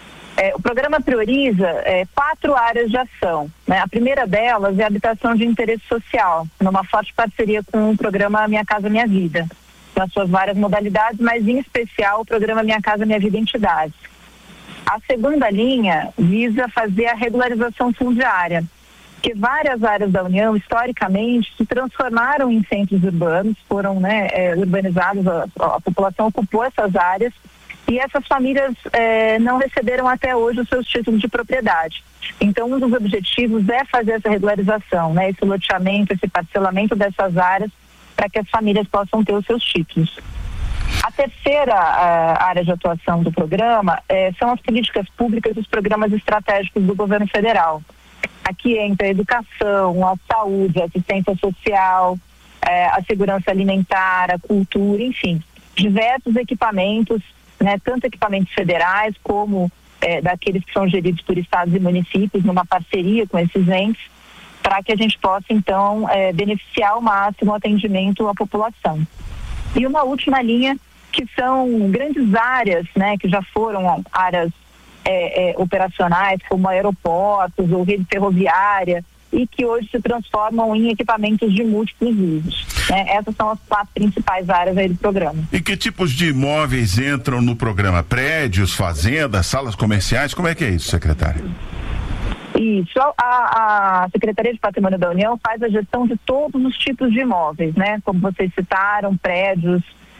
O programa prioriza 4 áreas de ação. A primeira delas é a habitação de interesse social, numa forte parceria com o programa Minha Casa Minha Vida. nas suas várias modalidades, mas em especial o programa Minha Casa Minha Vida Entidades. A segunda linha visa fazer a regularização fundiária, que várias áreas da União, historicamente, se transformaram em centros urbanos, foram urbanizados, a população ocupou essas áreas, e essas famílias não receberam até hoje os seus títulos de propriedade. Então, um dos objetivos é fazer essa regularização, esse loteamento, esse parcelamento dessas áreas, para que as famílias possam ter os seus títulos. A terceira área de atuação do programa são as políticas públicas e os programas estratégicos do governo federal. Aqui entra a educação, a saúde, a assistência social, a segurança alimentar, a cultura, enfim, diversos equipamentos, tanto equipamentos federais como daqueles que são geridos por estados e municípios, numa parceria com esses entes, para que a gente possa, então, beneficiar ao máximo o atendimento à população. E uma última linha, que são grandes áreas, que já foram áreas operacionais, como aeroportos ou rede ferroviária, e que hoje se transformam em equipamentos de múltiplos usos. Essas são as 4 principais áreas aí do programa. E que tipos de imóveis entram no programa? Prédios, fazendas, salas comerciais? Como é que é isso, secretária? Isso, a Secretaria de Patrimônio da União faz a gestão de todos os tipos de imóveis, como vocês citaram, prédios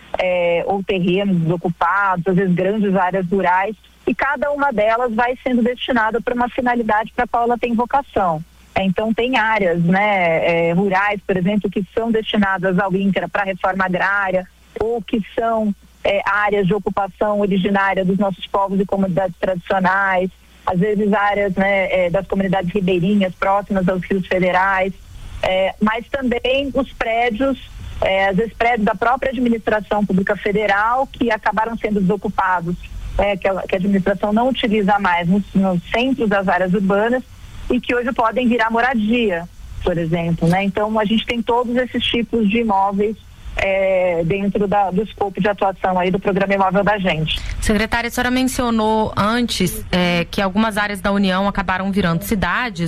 ou terrenos desocupados, às vezes grandes áreas rurais, e cada uma delas vai sendo destinada para uma finalidade para a qual ela tem vocação. Então tem áreas rurais, por exemplo, que são destinadas ao INCRA para reforma agrária, ou que são áreas de ocupação originária dos nossos povos e comunidades tradicionais, às vezes áreas das comunidades ribeirinhas próximas aos rios federais, mas também os prédios, às vezes prédios da própria administração pública federal que acabaram sendo desocupados, que a administração não utiliza mais nos centros das áreas urbanas e que hoje podem virar moradia, por exemplo. Então a gente tem todos esses tipos de imóveis dentro do escopo de atuação aí do Programa Imóvel da Gente. Secretária, a senhora mencionou antes que algumas áreas da União acabaram virando cidades,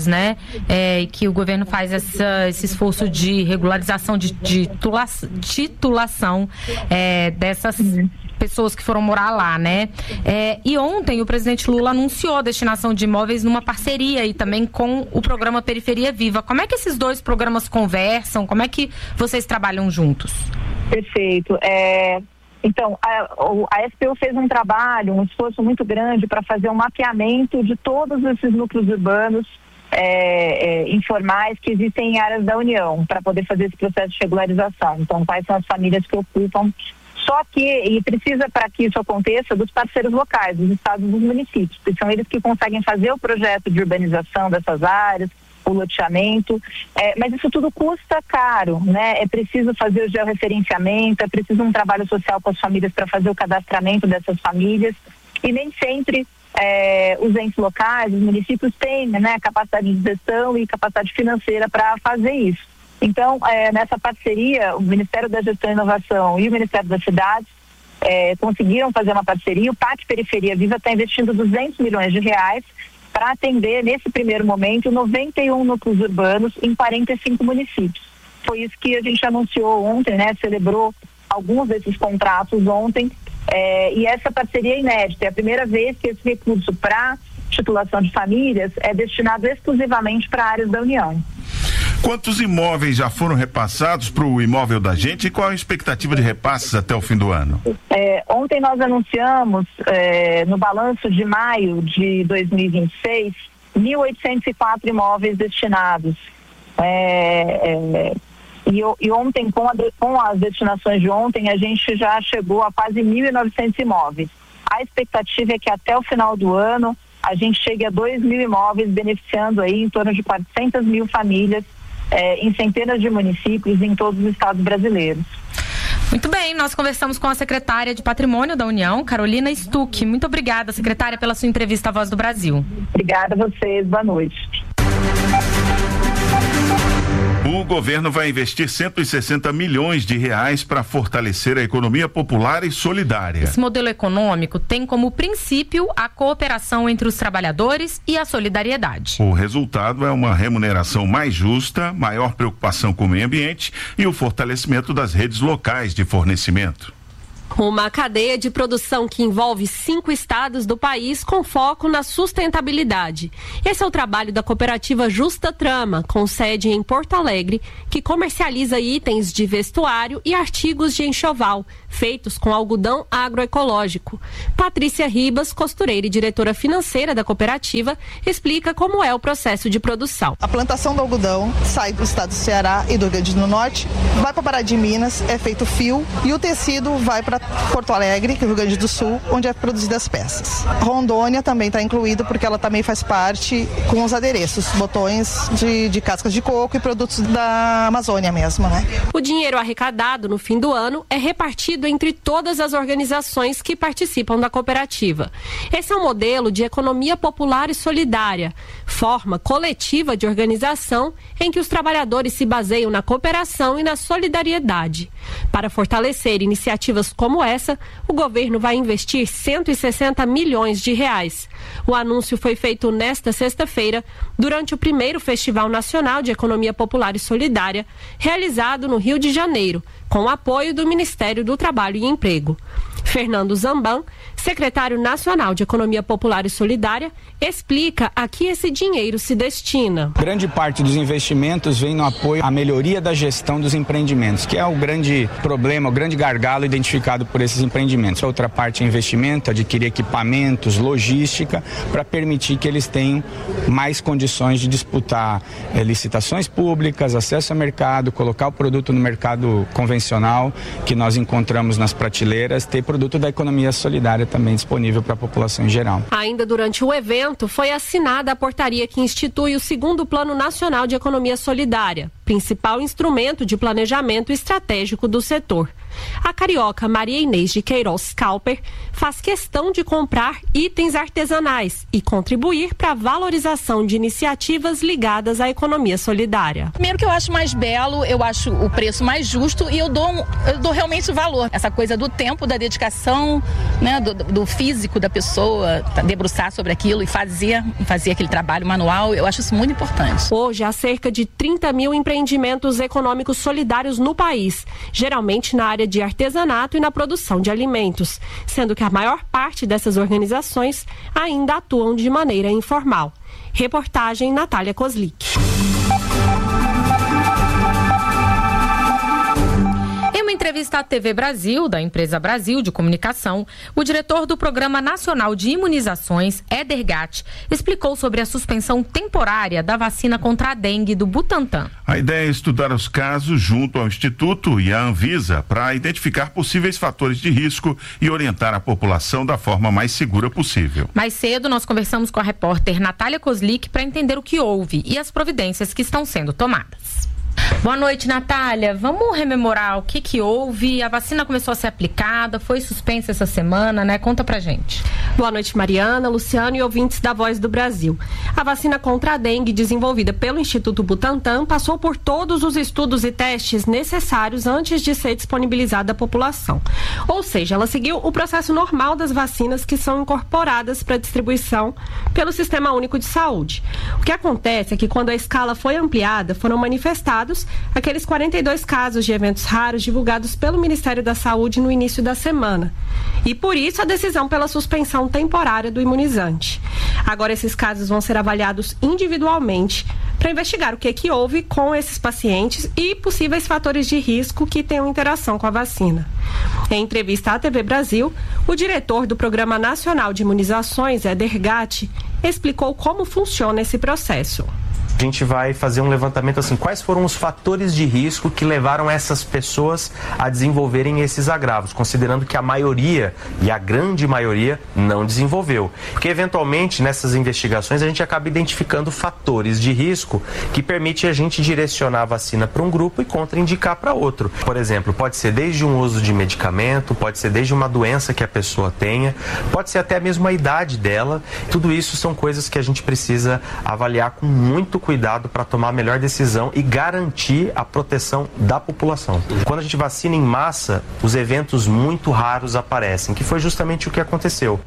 e que o governo faz esse esforço de regularização, de titulação dessas pessoas que foram morar lá, e ontem o presidente Lula anunciou a destinação de imóveis numa parceria e também com o programa Periferia Viva. Como é que esses dois programas conversam? Como é que vocês trabalham juntos? Perfeito. Então, a SPU fez um trabalho, um esforço muito grande para fazer um mapeamento de todos esses núcleos urbanos informais que existem em áreas da União, para poder fazer esse processo de regularização. Então, quais são as famílias que ocupam. Só que, e precisa, para que isso aconteça, dos parceiros locais, dos estados e dos municípios, porque são eles que conseguem fazer o projeto de urbanização dessas áreas, o loteamento, mas isso tudo custa caro, É preciso fazer o georreferenciamento, é preciso um trabalho social com as famílias para fazer o cadastramento dessas famílias, e nem sempre os entes locais, os municípios têm capacidade de gestão e capacidade financeira para fazer isso. Então, nessa parceria, o Ministério da Gestão e Inovação e o Ministério das Cidades conseguiram fazer uma parceria. O PAC Periferia Viva está investindo 200 milhões de reais para atender, nesse primeiro momento, 91 núcleos urbanos em 45 municípios. Foi isso que a gente anunciou ontem, celebrou alguns desses contratos ontem, e essa parceria é inédita. É a primeira vez que esse recurso para titulação de famílias é destinado exclusivamente para áreas da União. Quantos imóveis já foram repassados para o Imóvel da Gente e qual a expectativa de repasses até o fim do ano? Ontem nós anunciamos, no balanço de maio de 2026, 1.804 imóveis destinados. E ontem, com as destinações de ontem, a gente já chegou a quase 1.900 imóveis. A expectativa é que até o final do ano a gente chegue a 2.000 imóveis, beneficiando aí em torno de 400 mil famílias em centenas de municípios em todos os estados brasileiros. Muito bem, nós conversamos com a secretária de Patrimônio da União, Carolina Stuck. Muito obrigada, secretária, pela sua entrevista à Voz do Brasil. Obrigada a vocês, boa noite. O governo vai investir 160 milhões de reais para fortalecer a economia popular e solidária. Esse modelo econômico tem como princípio a cooperação entre os trabalhadores e a solidariedade. O resultado é uma remuneração mais justa, maior preocupação com o meio ambiente e o fortalecimento das redes locais de fornecimento. Uma cadeia de produção que envolve 5 estados do país com foco na sustentabilidade. Esse é o trabalho da cooperativa Justa Trama, com sede em Porto Alegre, que comercializa itens de vestuário e artigos de enxoval, feitos com algodão agroecológico. Patrícia Ribas, costureira e diretora financeira da cooperativa, explica como é o processo de produção. A plantação do algodão sai do estado do Ceará e do Rio Grande do Norte, vai para Pará de Minas, é feito fio e o tecido vai para Porto Alegre, que é o Rio Grande do Sul, onde é produzida as peças. Rondônia também está incluído porque ela também faz parte com os adereços, botões de cascas de coco e produtos da Amazônia mesmo, né? O dinheiro arrecadado no fim do ano é repartido entre todas as organizações que participam da cooperativa. Esse é um modelo de economia popular e solidária, forma coletiva de organização em que os trabalhadores se baseiam na cooperação e na solidariedade. Para fortalecer iniciativas como essa, o governo vai investir 160 milhões de reais. O anúncio foi feito nesta sexta-feira, durante o primeiro Festival Nacional de Economia Popular e Solidária, realizado no Rio de Janeiro, com o apoio do Ministério do Trabalho e Emprego. Fernando Zamban, secretário nacional de Economia Popular e Solidária, explica a que esse dinheiro se destina. Grande parte dos investimentos vem no apoio à melhoria da gestão dos empreendimentos, que é o grande problema, o grande gargalo identificado por esses empreendimentos. A outra parte é investimento, adquirir equipamentos, logística, para permitir que eles tenham mais condições de disputar licitações públicas, acesso ao mercado, colocar o produto no mercado convencional que nós encontramos nas prateleiras, ter produto da economia solidária também disponível para a população em geral. Ainda durante o evento, foi assinada a portaria que institui o 2º Plano Nacional de Economia Solidária, principal instrumento de planejamento estratégico do setor. A carioca Maria Inês de Queiroz Calper faz questão de comprar itens artesanais e contribuir para a valorização de iniciativas ligadas à economia solidária. Primeiro que eu acho mais belo, eu acho o preço mais justo e eu dou realmente o valor. Essa coisa do tempo, da dedicação, né, do físico da pessoa, debruçar sobre aquilo e fazer aquele trabalho manual, eu acho isso muito importante. Hoje há cerca de 30 mil empreendimentos econômicos solidários no país, geralmente na área de artesanato e na produção de alimentos, sendo que a maior parte dessas organizações ainda atuam de maneira informal. Reportagem Natália Kozlik. Em uma entrevista à TV Brasil, da empresa Brasil de Comunicação, o diretor do Programa Nacional de Imunizações, Éder Gatti, explicou sobre a suspensão temporária da vacina contra a dengue do Butantan. A ideia é estudar os casos junto ao Instituto e à Anvisa para identificar possíveis fatores de risco e orientar a população da forma mais segura possível. Mais cedo, nós conversamos com a repórter Natália Kozlik para entender o que houve e as providências que estão sendo tomadas. Boa noite, Natália. Vamos rememorar o que houve. A vacina começou a ser aplicada, foi suspensa essa semana, né? Conta pra gente. Boa noite, Mariana, Luciano e ouvintes da Voz do Brasil. A vacina contra a dengue, desenvolvida pelo Instituto Butantan, passou por todos os estudos e testes necessários antes de ser disponibilizada à população. Ou seja, ela seguiu o processo normal das vacinas que são incorporadas para distribuição pelo Sistema Único de Saúde. O que acontece é que quando a escala foi ampliada, foram manifestados aqueles 42 casos de eventos raros divulgados pelo Ministério da Saúde no início da semana. E por isso a decisão pela suspensão temporária do imunizante. Agora esses casos vão ser avaliados individualmente para investigar o que houve com esses pacientes e possíveis fatores de risco que tenham interação com a vacina. Em entrevista à TV Brasil, o diretor do Programa Nacional de Imunizações, Éder Gatti, explicou como funciona esse processo. A gente vai fazer um levantamento assim, quais foram os fatores de risco que levaram essas pessoas a desenvolverem esses agravos, considerando que a maioria, e a grande maioria, não desenvolveu. Porque eventualmente nessas investigações a gente acaba identificando fatores de risco que permite a gente direcionar a vacina para um grupo e contraindicar para outro. Por exemplo, pode ser desde um uso de medicamento, pode ser desde uma doença que a pessoa tenha, pode ser até mesmo a idade dela. Tudo isso são coisas que a gente precisa avaliar com muito cuidado para tomar a melhor decisão e garantir a proteção da população. Quando a gente vacina em massa, os eventos muito raros aparecem, que foi justamente o que aconteceu.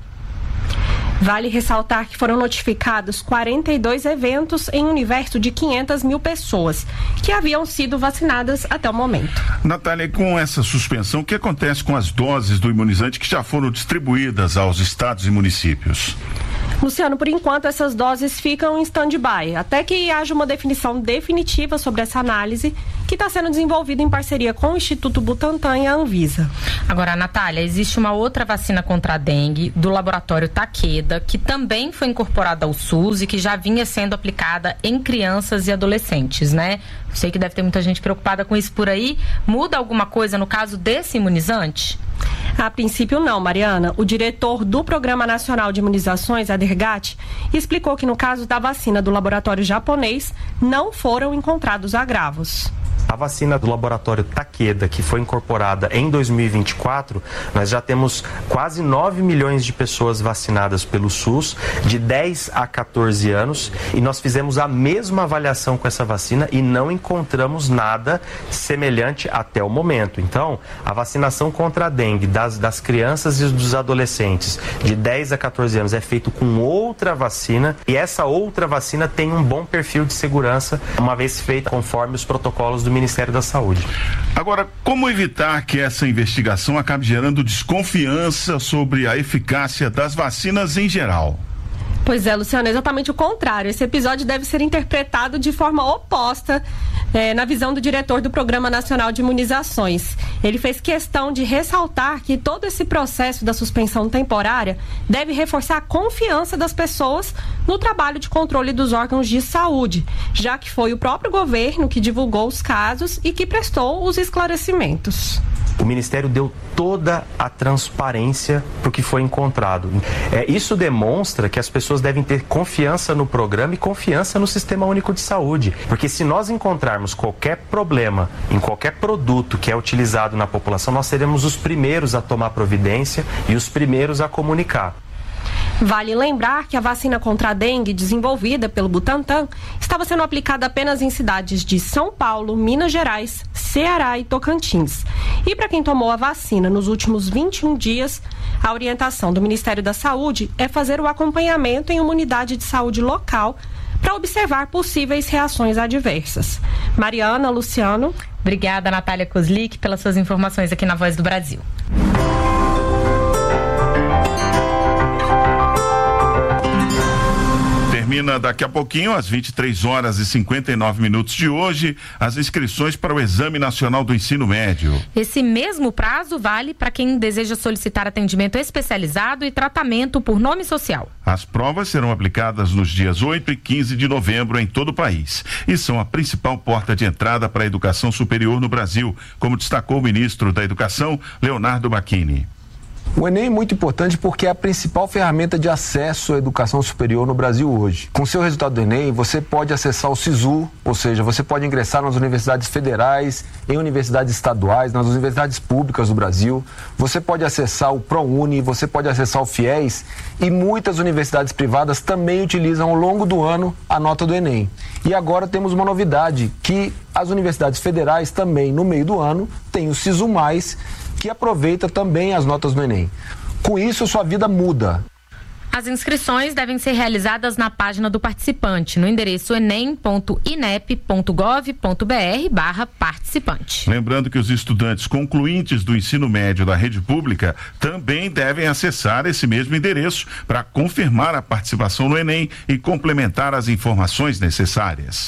Vale ressaltar que foram notificados 42 eventos em um universo de 500 mil pessoas que haviam sido vacinadas até o momento. Natália, com essa suspensão, o que acontece com as doses do imunizante que já foram distribuídas aos estados e municípios? Luciano, por enquanto essas doses ficam em stand-by, até que haja uma definição definitiva sobre essa análise que está sendo desenvolvida em parceria com o Instituto Butantan e a Anvisa. Agora, Natália, existe uma outra vacina contra a dengue do laboratório Takeda, que também foi incorporada ao SUS e que já vinha sendo aplicada em crianças e adolescentes, né? Sei que deve ter muita gente preocupada com isso por aí. Muda alguma coisa no caso desse imunizante? A princípio não, Mariana. O diretor do Programa Nacional de Imunizações, Adergat, explicou que no caso da vacina do laboratório japonês não foram encontrados agravos. A vacina do laboratório Takeda, que foi incorporada em 2024, nós já temos quase 9 milhões de pessoas vacinadas pelo SUS, de 10 a 14 anos, e nós fizemos a mesma avaliação com essa vacina e não encontramos nada semelhante até o momento. Então, a vacinação contra a dengue das crianças e dos adolescentes de 10 a 14 anos é feito com outra vacina, e essa outra vacina tem um bom perfil de segurança, uma vez feita conforme os protocolos do Ministério da Saúde. Agora, como evitar que essa investigação acabe gerando desconfiança sobre a eficácia das vacinas em geral? Pois é, Luciano, exatamente o contrário. Esse episódio deve ser interpretado de forma oposta na visão do diretor do Programa Nacional de Imunizações. Ele fez questão de ressaltar que todo esse processo da suspensão temporária deve reforçar a confiança das pessoas no trabalho de controle dos órgãos de saúde, já que foi o próprio governo que divulgou os casos e que prestou os esclarecimentos. O Ministério deu toda a transparência para o que foi encontrado. Isso demonstra que as pessoas devem ter confiança no programa e confiança no Sistema Único de Saúde. Porque se nós encontrarmos qualquer problema em qualquer produto que é utilizado na população, nós seremos os primeiros a tomar providência e os primeiros a comunicar. Vale lembrar que a vacina contra a dengue desenvolvida pelo Butantan estava sendo aplicada apenas em cidades de São Paulo, Minas Gerais, Ceará e Tocantins. E para quem tomou a vacina nos últimos 21 dias, a orientação do Ministério da Saúde é fazer o acompanhamento em uma unidade de saúde local para observar possíveis reações adversas. Mariana, Luciano. Obrigada, Natália Kozlik, pelas suas informações aqui na Voz do Brasil. Termina daqui a pouquinho, às 23 horas e 59 minutos de hoje, as inscrições para o Exame Nacional do Ensino Médio. Esse mesmo prazo vale para quem deseja solicitar atendimento especializado e tratamento por nome social. As provas serão aplicadas nos dias 8 e 15 de novembro em todo o país e são a principal porta de entrada para a educação superior no Brasil, como destacou o ministro da Educação, Leonardo Bacchini. O Enem é muito importante porque é a principal ferramenta de acesso à educação superior no Brasil hoje. Com seu resultado do Enem, você pode acessar o SISU, ou seja, você pode ingressar nas universidades federais, em universidades estaduais, nas universidades públicas do Brasil. Você pode acessar o ProUni, você pode acessar o FIES e muitas universidades privadas também utilizam ao longo do ano a nota do Enem. E agora temos uma novidade, que as universidades federais também, no meio do ano, têm o SISU+, que aproveita também as notas do Enem. Com isso, sua vida muda. As inscrições devem ser realizadas na página do participante, no endereço enem.inep.gov.br/participante. Lembrando que os estudantes concluintes do ensino médio da rede pública também devem acessar esse mesmo endereço para confirmar a participação no Enem e complementar as informações necessárias.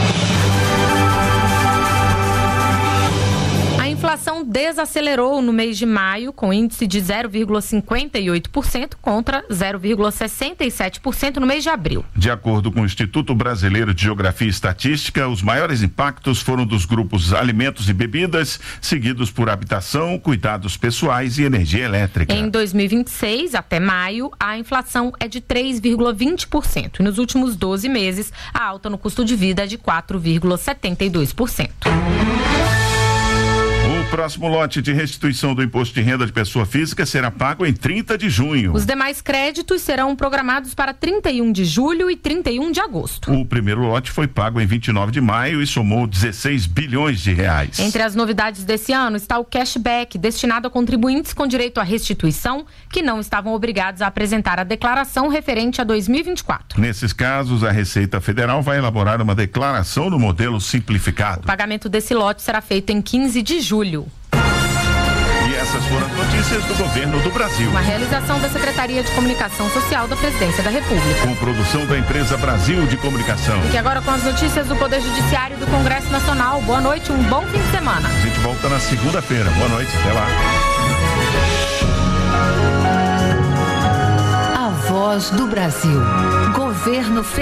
A inflação desacelerou no mês de maio, com índice de 0,58% contra 0,67% no mês de abril. De acordo com o Instituto Brasileiro de Geografia e Estatística, os maiores impactos foram dos grupos alimentos e bebidas, seguidos por habitação, cuidados pessoais e energia elétrica. Em 2026, até maio, a inflação é de 3,20% e nos últimos 12 meses, a alta no custo de vida é de 4,72%. O Próximo lote de restituição do imposto de renda de pessoa física será pago em 30 de junho. Os demais créditos serão programados para 31 de julho e 31 de agosto. O primeiro lote foi pago em 29 de maio e somou 16 bilhões de reais. Entre as novidades desse ano está o cashback, destinado a contribuintes com direito à restituição que não estavam obrigados a apresentar a declaração referente a 2024. Nesses casos, a Receita Federal vai elaborar uma declaração no modelo simplificado. O pagamento desse lote será feito em 15 de julho. E essas foram as notícias do Governo do Brasil. Uma realização da Secretaria de Comunicação Social da Presidência da República. Com produção da empresa Brasil de Comunicação. Fique agora com as notícias do Poder Judiciário e do Congresso Nacional. Boa noite, um bom fim de semana. A gente volta na segunda-feira. Boa noite, até lá. A Voz do Brasil. Governo Federal.